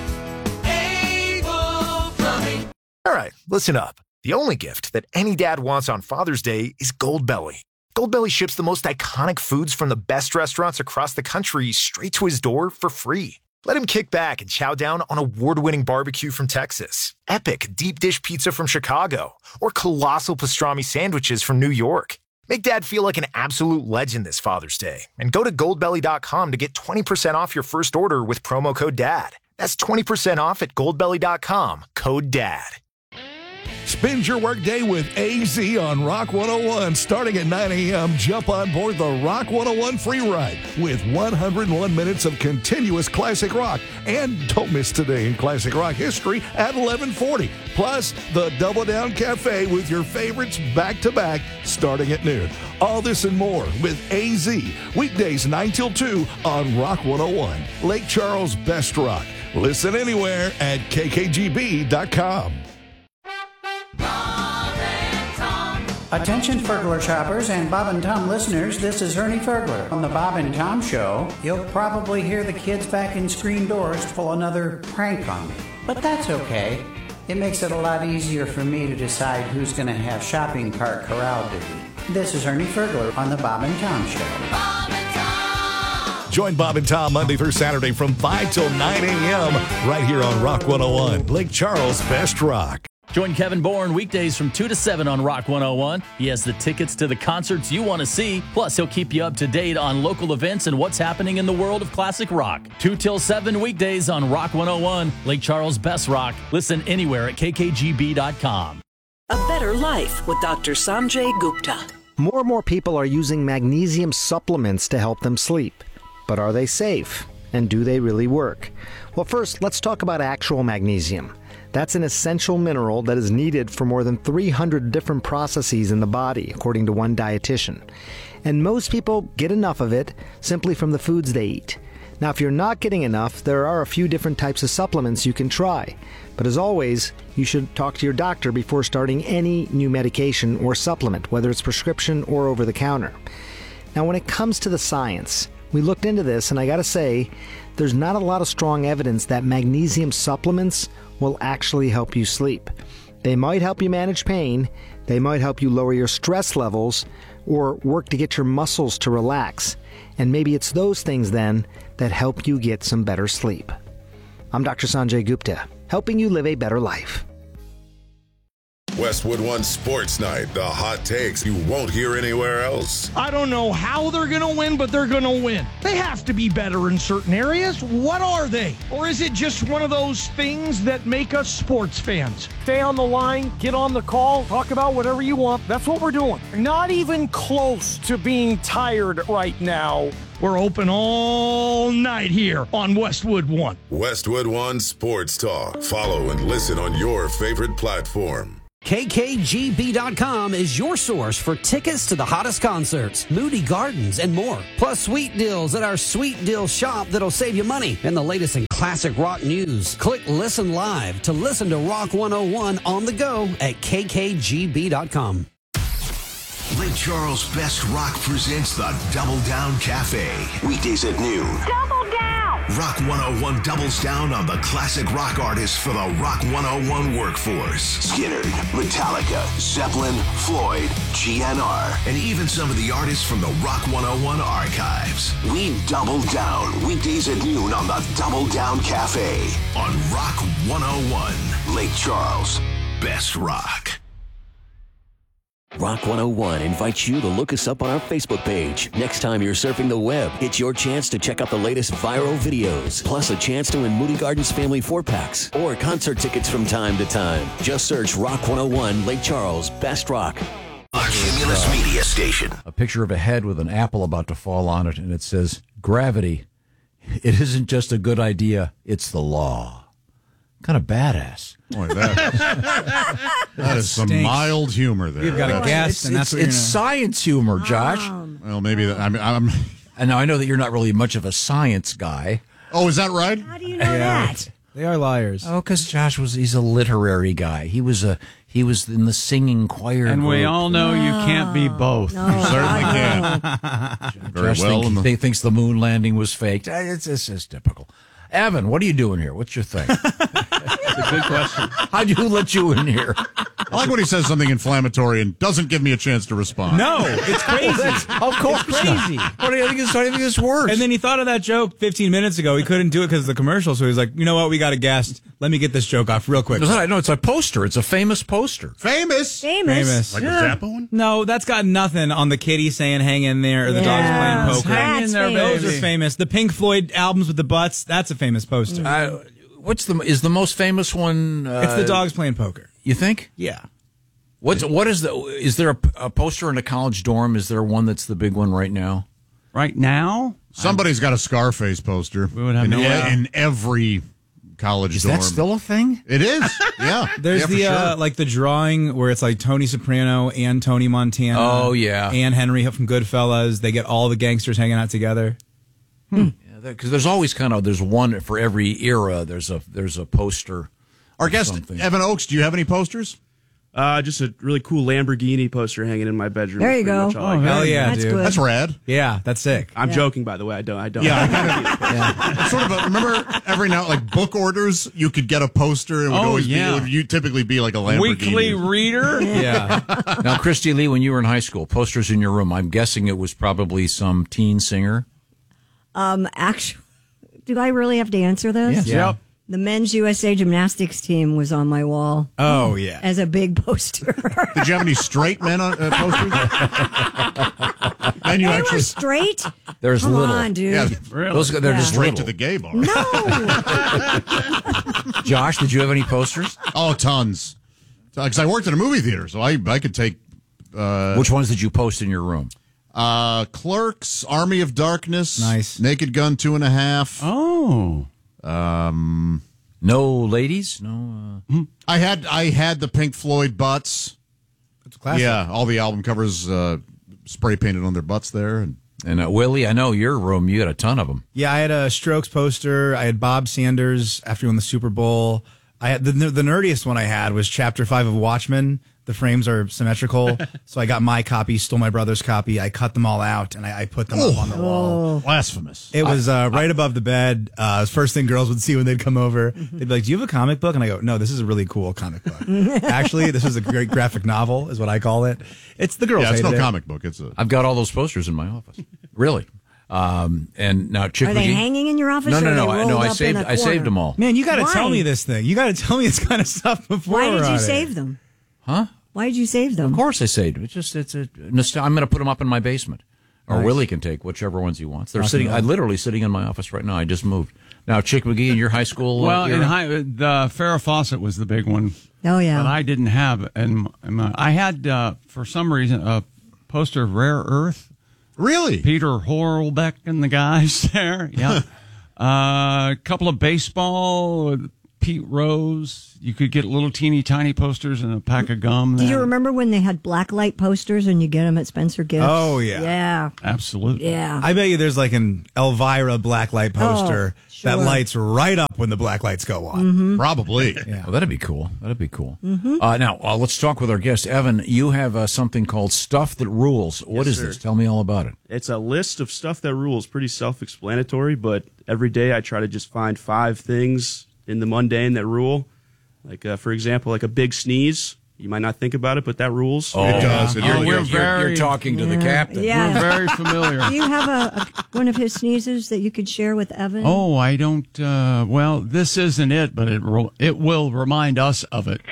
Able Plumbing. All right, listen up. The only gift that any dad wants on Father's Day is Goldbelly. Goldbelly ships the most iconic foods from the best restaurants across the country straight to his door for free. Let him kick back and chow down on award-winning barbecue from Texas, epic deep dish pizza from Chicago, or colossal pastrami sandwiches from New York. Make Dad feel like an absolute legend this Father's Day and go to goldbelly dot com to get twenty percent off your first order with promo code DAD. That's twenty percent off at goldbelly dot com, code DAD. Spend your workday with A Z on Rock one oh one. Starting at nine a.m., jump on board the Rock one oh one free ride with one hundred one minutes of continuous classic rock. And don't miss Today in Classic Rock History at eleven forty. Plus, the Double Down Cafe with your favorites back-to-back starting at noon. All this and more with A Z. Weekdays nine till two on Rock one oh one. Lake Charles' best rock. Listen anywhere at k k g b dot com. Attention Fergler shoppers and Bob and Tom listeners, this is Ernie Fergler. On the Bob and Tom Show, you'll probably hear the kids back in screen doors pull another prank on me. But that's okay. It makes it a lot easier for me to decide who's going to have shopping cart corral duty. This is Ernie Fergler on the Bob and Tom Show. Bob and Tom! Join Bob and Tom Monday through Saturday from five till nine a.m. right here on Rock one oh one, Lake Charles' best rock. Join Kevin Bourne weekdays from two to seven on Rock one oh one. He has the tickets to the concerts you want to see. Plus, he'll keep you up to date on local events and what's happening in the world of classic rock. two till seven weekdays on Rock one oh one, Lake Charles' best rock. Listen anywhere at k k g b dot com. A Better Life with Doctor Sanjay Gupta. More and more people are using magnesium supplements to help them sleep. But are they safe? And do they really work? Well, first, let's talk about actual magnesium. That's an essential mineral that is needed for more than three hundred different processes in the body, according to one dietitian. And most people get enough of it simply from the foods they eat. Now, if you're not getting enough, there are a few different types of supplements you can try. But as always, you should talk to your doctor before starting any new medication or supplement, whether it's prescription or over the counter. Now, when it comes to the science, we looked into this, and I gotta say, there's not a lot of strong evidence that magnesium supplements will actually help you sleep. They might help you manage pain, they might help you lower your stress levels, or work to get your muscles to relax. And maybe it's those things then that help you get some better sleep. I'm Doctor Sanjay Gupta, helping you live a better life. Westwood One Sports Night, the hot takes you won't hear anywhere else. I don't know how they're going to win, but they're going to win. They have to be better in certain areas. What are they? Or is it just one of those things that make us sports fans? Stay on the line, get on the call, talk about whatever you want. That's what we're doing. Not even close to being tired right now We're open all night here on Westwood One. Westwood One Sports Talk. Follow and listen on your favorite platform. K K G B dot com is your source for tickets to the hottest concerts, Moody Gardens, and more. Plus sweet deals at our Sweet Deal shop that'll save you money and the latest in classic rock news. Click Listen Live to listen to Rock one oh one on the go at K K G B dot com. Lake Charles Best Rock presents the Double Down Cafe. Weekdays at noon. Double down! Rock one oh one doubles down on the classic rock artists for the Rock one oh one workforce. Skynyrd, Metallica, Zeppelin, Floyd, G N R, and even some of the artists from the Rock one oh one archives. We double down weekdays at noon on the Double Down Cafe on Rock one oh one. Lake Charles Best Rock. Rock one oh one invites you to look us up on our Facebook page. Next time you're surfing the web, it's your chance to check out the latest viral videos, plus a chance to win Moody Gardens family four-packs or concert tickets from time to time. Just search Rock one oh one Lake Charles Best Rock. A Cumulus Media Station. A picture of a head with an apple about to fall on it, and it says, "Gravity. It isn't just a good idea, it's the law." Kind of badass. Boy, that, that is some stinks. mild humor there. You've got a guess, it's, and that's it's, what you're it's gonna... science humor, Josh. Well, maybe that. I mean, I'm. And now I know that you're not really much of a science guy. Oh, is that right? How do you know yeah. that? They are liars. Oh, because Josh was he's a literary guy. He was a he was in the singing choir. And group. we all know you can't be both. No. You certainly can. Very Josh well. Think, The... He thinks the moon landing was faked. It's, it's it's typical. Evan, what are you doing here? What's your thing? It's a good question. How'd you let you in here? I like when he says something inflammatory and doesn't give me a chance to respond. No, it's crazy. Of course, it's crazy. What do you think? Is, what do you think is worse? And then he thought of that joke fifteen minutes ago. He couldn't do it because of the commercial, so he's like, you know what? We got a guest. Let me get this joke off real quick. No, no, it's a poster. It's a famous poster. Famous. Famous. Famous. Like yeah. a Zappa one? No, that's got nothing on the kitty saying "hang in there" or the yeah. dogs playing poker. Hang in there, Those baby. are famous. The Pink Floyd albums with the butts. That's a famous poster. Uh, what's the is the most famous one? Uh, it's the dogs playing poker. You think? Yeah. What's what is the is there a, a poster in a college dorm? Is there one that's the big one right now? Right now, somebody's got a Scarface poster. We would have in, no yeah, idea. in every college Is dorm. that still a thing? It is. Yeah. There's yeah, the for uh, sure. like the drawing where it's like Tony Soprano and Tony Montana. Oh yeah, and Henry from Goodfellas. They get all the gangsters hanging out together. Hmm. Because there's always kind of there's one for every era. There's a there's a poster. Our guest something. Evan Oakes. Do you have any posters? Uh, just a really cool Lamborghini poster hanging in my bedroom. There you Pretty go. much all I Oh, got. hell yeah, That's dude. good. That's rad. Yeah, that's sick. I'm Yeah. joking, by the way. I don't. I don't. Yeah, I kind of. yeah. It's sort of a, remember every now like book orders, you could get a poster. It would Oh, always yeah. be. It would you typically be like a Lamborghini. weekly reader. Yeah. Now, Christy Lee, when you were in high school, posters in your room. I'm guessing it was probably some teen singer. Um, actually, do I really have to answer this? Yes. Yeah. Yep. The men's U S A gymnastics team was on my wall Oh yeah. as a big poster. Did you have any straight men on uh, posters? and you they actually were straight. There's Come little. on, dude. Yeah, Really? Those they're Yeah. just straight little. to the gay bar. No. Josh, did you have any posters? Oh, tons. Because I worked in a movie theater, so I I could take. Uh, Which ones did you post in your room? Uh, Clerks, Army of Darkness, Nice. Naked Gun, Two and a Half. Oh, Um, No ladies? No. Uh... I had I had the Pink Floyd butts. That's classic. Yeah, all the album covers uh, spray painted on their butts there, and And uh, Willie, I know your room. You got a ton of them. Yeah, I had a Strokes poster. I had Bob Sanders after he won the Super Bowl. I had the the nerdiest one I had was Chapter Five of Watchmen. The frames are symmetrical, so I got my copy, stole my brother's copy. I cut them all out and I, I put them oh, up on the wall. Blasphemous! It was uh, right above the bed. Uh, it was first thing girls would see when they'd come over. They'd be like, "Do you have a comic book?" And I go, "No, this is a really cool comic book. Actually, this is a great graphic novel, is what I call it. It's the girls. Yeah, it's no hated it. comic book. It's a. I've got all those posters in my office. Really. Um, and now Chick Are they McGee- hanging in your office? No, or no, are no. they I, rolled no, I up in saved. a I saved corner? them all. Man, you got to Why? tell me this thing. You got to tell me this kind of stuff before. Why did we're you on save it. them? Huh? Why did you save them? Of course, I saved them. It's just it's a nostal- I'm going to put them up in my basement, or Nice. Willie can take whichever ones he wants. They're Rock sitting. and roll. I'm literally sitting in my office right now. I just moved. Now, Chick McGee in your high school. uh, well, in era? high, the Farrah Fawcett was the big one. Oh yeah. But I didn't have, and I had uh, for some reason a poster of Rare Earth. Really? Peter Horlbeck and the guys there. Yeah. A uh, couple of baseball, Pete Rose. You could get little teeny tiny posters and a pack of gum. Do there. you remember when they had blacklight posters and you get them at Spencer Gifts? Oh, yeah. Yeah. Absolutely. Yeah. I bet you there's like an Elvira blacklight poster Oh, sure. that lights right up when the black lights go on. Mhm. Probably. Yeah. Well, that'd be cool. That'd be cool. Mhm. Uh, now, uh, let's talk with our guest. Evan, you have uh, something called Stuff That Rules. What Yes, is sir. this? Tell me all about it. It's a list of stuff that rules. Pretty self-explanatory, but every day I try to just find five things in the mundane that rule. Like, uh, for example, like a big sneeze. You might not think about it, but that rules. Oh, it does. It Oh, really we're does. You're- very, you're talking to the Yeah. captain. Yeah. We're very familiar. Do you have a, a one of his sneezes that you could share with Evan? Oh, I don't. Uh, well, this isn't it, but it ro- it will remind us of it.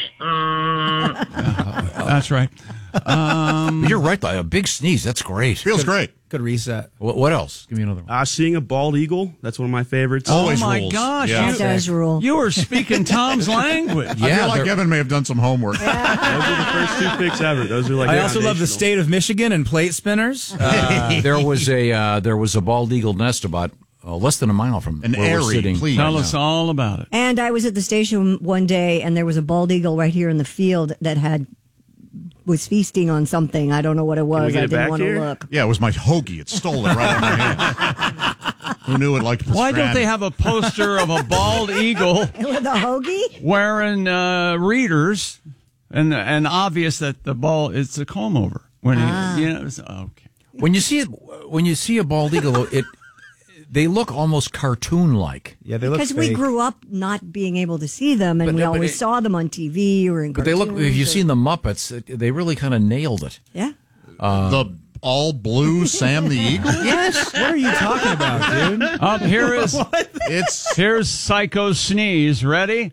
Yeah, that's right. Um, You're right, though. A big sneeze. That's great. Feels great. Good reset. What, what else? Give me another one. Uh, seeing a bald eagle. That's one of my favorites. oh my gosh! Yeah. That does rule. You were speaking Tom's language. I feel like they're- Evan may have done some homework. Those are the first two picks ever. Those are like I also love the foundational. state of Michigan and plate spinners. Uh, there was a uh, there was a bald eagle nest about uh, less than a mile from An where we're airy, sitting. please. Tell us all about it. And I was at the station one day, and there was a bald eagle right here in the field that had was feasting on something. I don't know what it was. get I it didn't back want here? to look. Yeah, it was my hoagie. It stole it right out of my hand. Who knew it liked Why don't pastrami? they have a poster of a bald eagle With a hoagie? wearing uh, readers, and and obvious that the ball it's a comb over when Ah. he, you know. It's, okay. When you see it, when you see a bald eagle, it they look almost cartoon-like. Yeah, they look Because we fake. grew up not being able to see them, and But- we but always it- saw them on T V or in But they look. cartoons If you've or- seen the Muppets, it- they really kind of nailed it. Yeah. Uh, the all blue Sam the Eagle? Yes. What are you talking about, dude? Up here is It's here's Psycho Sneeze. Ready?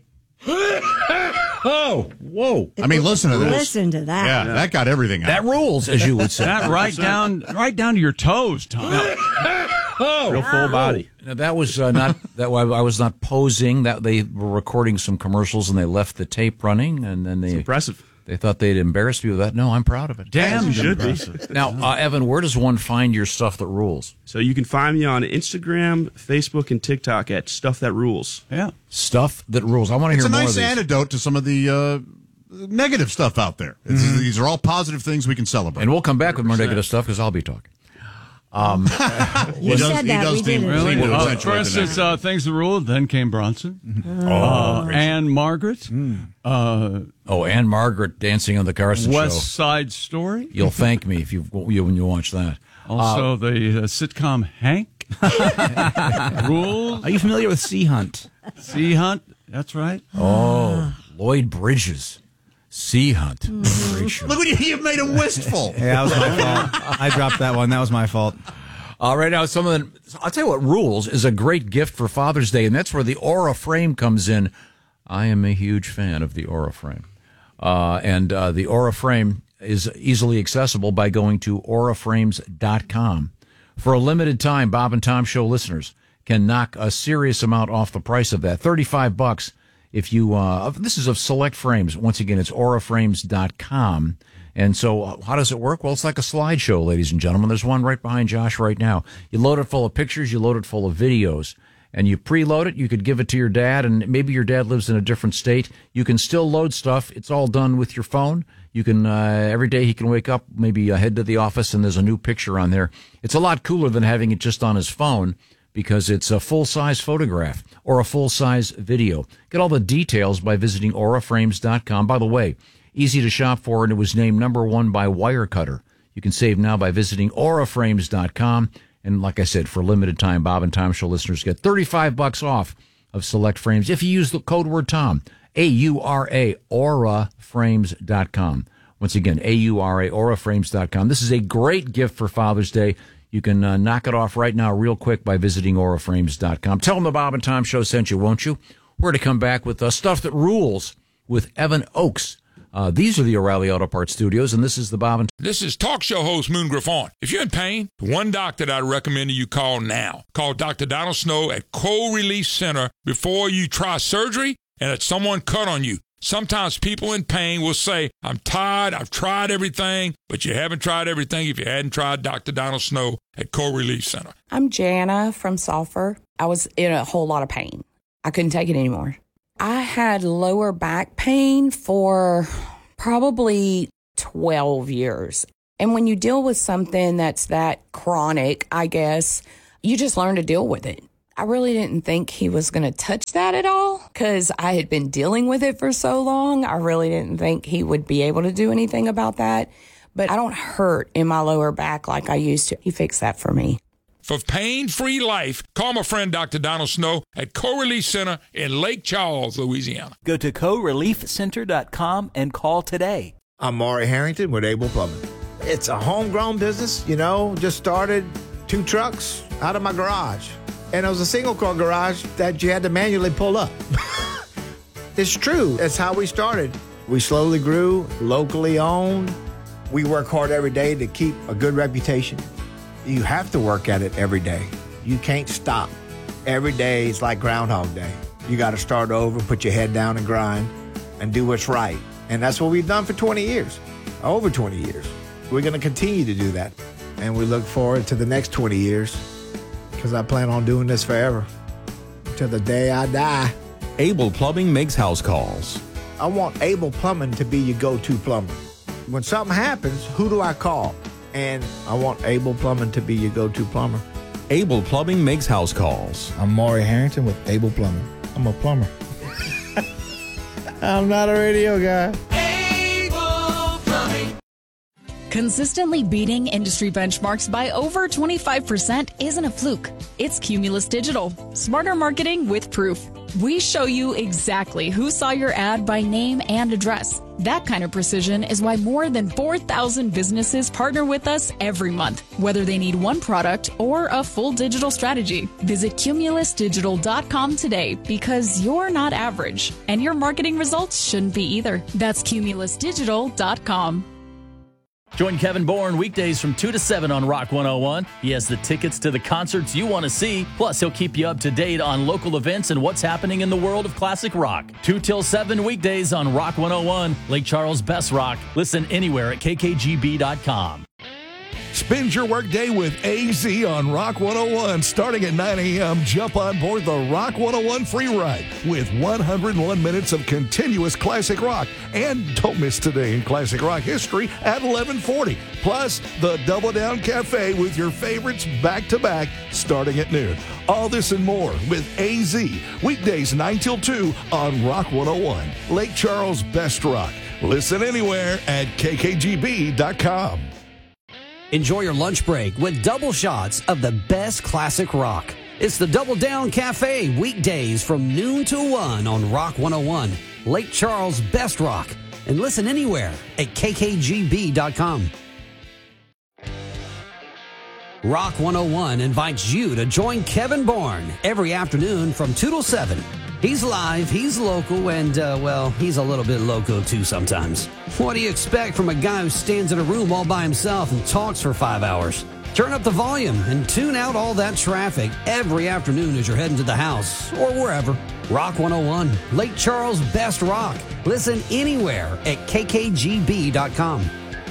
oh, whoa! I mean, listen to this. Listen to that. Yeah, that got everything out. That rules, as you would say. That right down, right down to your toes, Tom. Real full body. Now, that was uh, not that. I was not posing. That they were recording some commercials and they left the tape running, and then they Impressive. they thought they'd embarrass me with that. No, I'm proud of it. Damn, You should be. impressive. Now, uh, Evan, where does one find your stuff that rules? So you can find me on Instagram, Facebook, and TikTok at Stuff That Rules. Yeah. Stuff that rules. I want to It's hear a more nice of these. antidote to some of the uh, negative stuff out there. It's, These are all positive things we can celebrate. And we'll come back with more negative stuff because I'll be talking. Um, You He does- said he that. does We deem- did it. Really? Seem to Uh, accentuate for the instance, negative. uh, things that ruled. Then came Bronson, oh, uh, Anne Margaret, uh, oh, Anne Margaret dancing on the Carson West show. Side Story. You'll thank me if you, you when you watch that. Also, the uh, sitcom Hank. Rules. Are you familiar with Sea Hunt? Sea Hunt. That's right. Oh, Lloyd Bridges, Sea Hunt. Great show. Look what you, you made him wistful. Yeah, that was my fault. I dropped that one. That was my fault. Uh, right now, some of the, I'll tell you what rules is a great gift for Father's Day, and that's where the Aura frame comes in. I am a huge fan of the Aura frame. Uh, and uh, the Aura frame is easily accessible by going to aura frames dot com. For a limited time, Bob and Tom Show listeners can knock a serious amount off the price of that. thirty-five bucks if you, uh, this is of select frames. Once again, it's aura frames dot com. And so uh, how does it work? Well, it's like a slideshow, ladies and gentlemen. There's one right behind Josh right now. You load it full of pictures, you load it full of videos, and you preload it. You could give it to your dad, and maybe your dad lives in a different state. You can still load stuff. It's all done with your phone. You can, uh, every day he can wake up, maybe uh, head to the office, and there's a new picture on there. It's a lot cooler than having it just on his phone because it's a full-size photograph or a full-size video. Get all the details by visiting aura frames dot com. By the way, easy to shop for, and it was named number one by Wirecutter. You can save now by visiting aura frames dot com. And like I said, for a limited time, Bob and Tom Show listeners get thirty-five bucks off of select frames if you use the code word Tom. A U R A, aura frames dot com. Once again, A U R A, aura frames dot com. This is a great gift for Father's Day. You can uh, knock it off right now real quick by visiting aura frames dot com. Tell them the Bob and Tom Show sent you, won't you? We're to come back with uh, Stuff That Rules with Evan Oakes. Uh, these are the O'Reilly Auto Parts Studios, and this is the Bob and This is talk show host Moon Griffon. If you're in pain, the one doctor that I recommend you call now. Call Doctor Donald Snow at Cold Release Center before you try surgery and that someone cut on you. Sometimes people in pain will say, I'm tired, I've tried everything, but you haven't tried everything if you hadn't tried Doctor Donald Snow at Co-Relief Center. I'm Jana from Sulphur. I was in a whole lot of pain. I couldn't take it anymore. I had lower back pain for probably twelve years. And when you deal with something that's that chronic, I guess, you just learn to deal with it. I really didn't think he was going to touch that at all because I had been dealing with it for so long. I really didn't think he would be able to do anything about that. But I don't hurt in my lower back like I used to. He fixed that for me. For pain-free life, call my friend Doctor Donald Snow at Co-Relief Center in Lake Charles, Louisiana. Go to co relief center dot com and call today. I'm Maury Harrington with Able Plumbing. It's a homegrown business, you know, just started two trucks out of my garage. And it was a single-car garage that you had to manually pull up. It's true. That's how we started. We slowly grew, locally owned. We work hard every day to keep a good reputation. You have to work at it every day. You can't stop. Every day is like Groundhog Day. You got to start over, put your head down and grind, and do what's right. And that's what we've done for twenty years, over twenty years. We're going to continue to do that. And we look forward to the next twenty years. Because I plan on doing this forever, till the day I die. Able Plumbing makes house calls. I want Able Plumbing to be your go-to plumber. When something happens, who do I call? And I want Able Plumbing to be your go-to plumber. Able Plumbing makes house calls. I'm Maury Harrington with Able Plumbing. I'm a plumber. I'm not a radio guy. Consistently beating industry benchmarks by over twenty-five percent isn't a fluke. It's Cumulus Digital. Smarter marketing with proof. We show you exactly who saw your ad by name and address. That kind of precision is why more than four thousand businesses partner with us every month, whether they need one product or a full digital strategy. Visit cumulus digital dot com today because you're not average, and your marketing results shouldn't be either. That's cumulus digital dot com. Join Kevin Bourne weekdays from two to seven on Rock one oh one. He has the tickets to the concerts you want to see. Plus, he'll keep you up to date on local events and what's happening in the world of classic rock. two till seven weekdays on Rock one oh one, Lake Charles' best rock. Listen anywhere at k k g b dot com. Spend your workday with A Z on Rock one oh one. Starting at nine a.m., jump on board the Rock one oh one free ride with one hundred one minutes of continuous classic rock. And don't miss Today in Classic Rock History at eleven forty. Plus, the Double Down Cafe with your favorites back-to-back starting at noon. All this and more with A Z. Weekdays nine till two on Rock one oh one. Lake Charles' best rock. Listen anywhere at k k g b dot com. Enjoy your lunch break with double shots of the best classic rock. It's the Double Down Cafe, weekdays from noon to one on Rock one oh one, Lake Charles' best rock. And listen anywhere at k k g b dot com. Rock one oh one invites you to join Kevin Bourne every afternoon from two till seven. He's live, he's local, and, uh, well, he's a little bit loco, too, sometimes. What do you expect from a guy who stands in a room all by himself and talks for five hours? Turn up the volume and tune out all that traffic every afternoon as you're heading to the house or wherever. Rock one oh one, Lake Charles' best rock. Listen anywhere at k k g b dot com.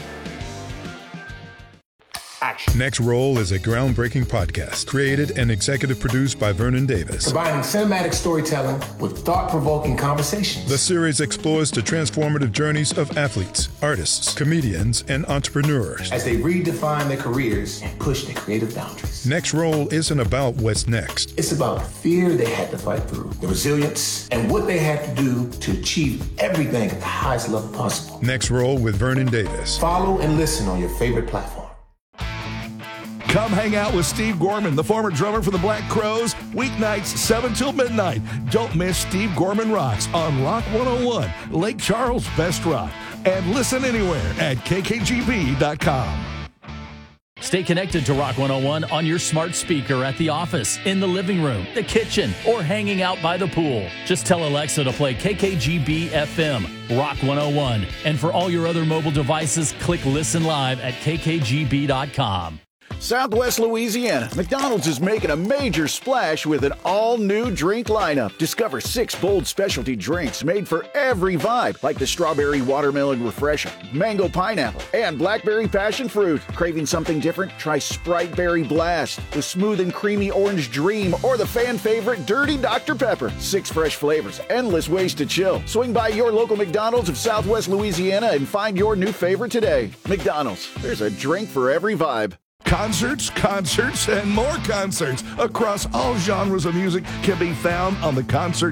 Next Roll is a groundbreaking podcast created and executive produced by Vernon Davis. Combining cinematic storytelling with thought-provoking conversations. The series explores the transformative journeys of athletes, artists, comedians, and entrepreneurs as they redefine their careers and push their creative boundaries. Next Roll isn't about what's next. It's about the fear they had to fight through, the resilience, and what they had to do to achieve everything at the highest level possible. Next Roll with Vernon Davis. Follow and listen on your favorite platform. Come hang out with Steve Gorman, the former drummer for the Black Crowes, weeknights seven till midnight. Don't miss Steve Gorman Rocks on Rock one oh one, Lake Charles' best rock. And listen anywhere at k k g b dot com. Stay connected to Rock one oh one on your smart speaker at the office, in the living room, the kitchen, or hanging out by the pool. Just tell Alexa to play K K G B F M, Rock one oh one. And for all your other mobile devices, click Listen Live at k k g b dot com. Southwest Louisiana, McDonald's is making a major splash with an all-new drink lineup. Discover six bold specialty drinks made for every vibe, like the Strawberry Watermelon Refresher, Mango Pineapple, and Blackberry Passion Fruit. Craving something different? Try Sprite Berry Blast, the Smooth and Creamy Orange Dream, or the fan favorite Dirty Doctor Pepper. Six fresh flavors, endless ways to chill. Swing by your local McDonald's of Southwest Louisiana and find your new favorite today. McDonald's, there's a drink for every vibe. Concerts, concerts, and more concerts across all genres of music can be found on the Concert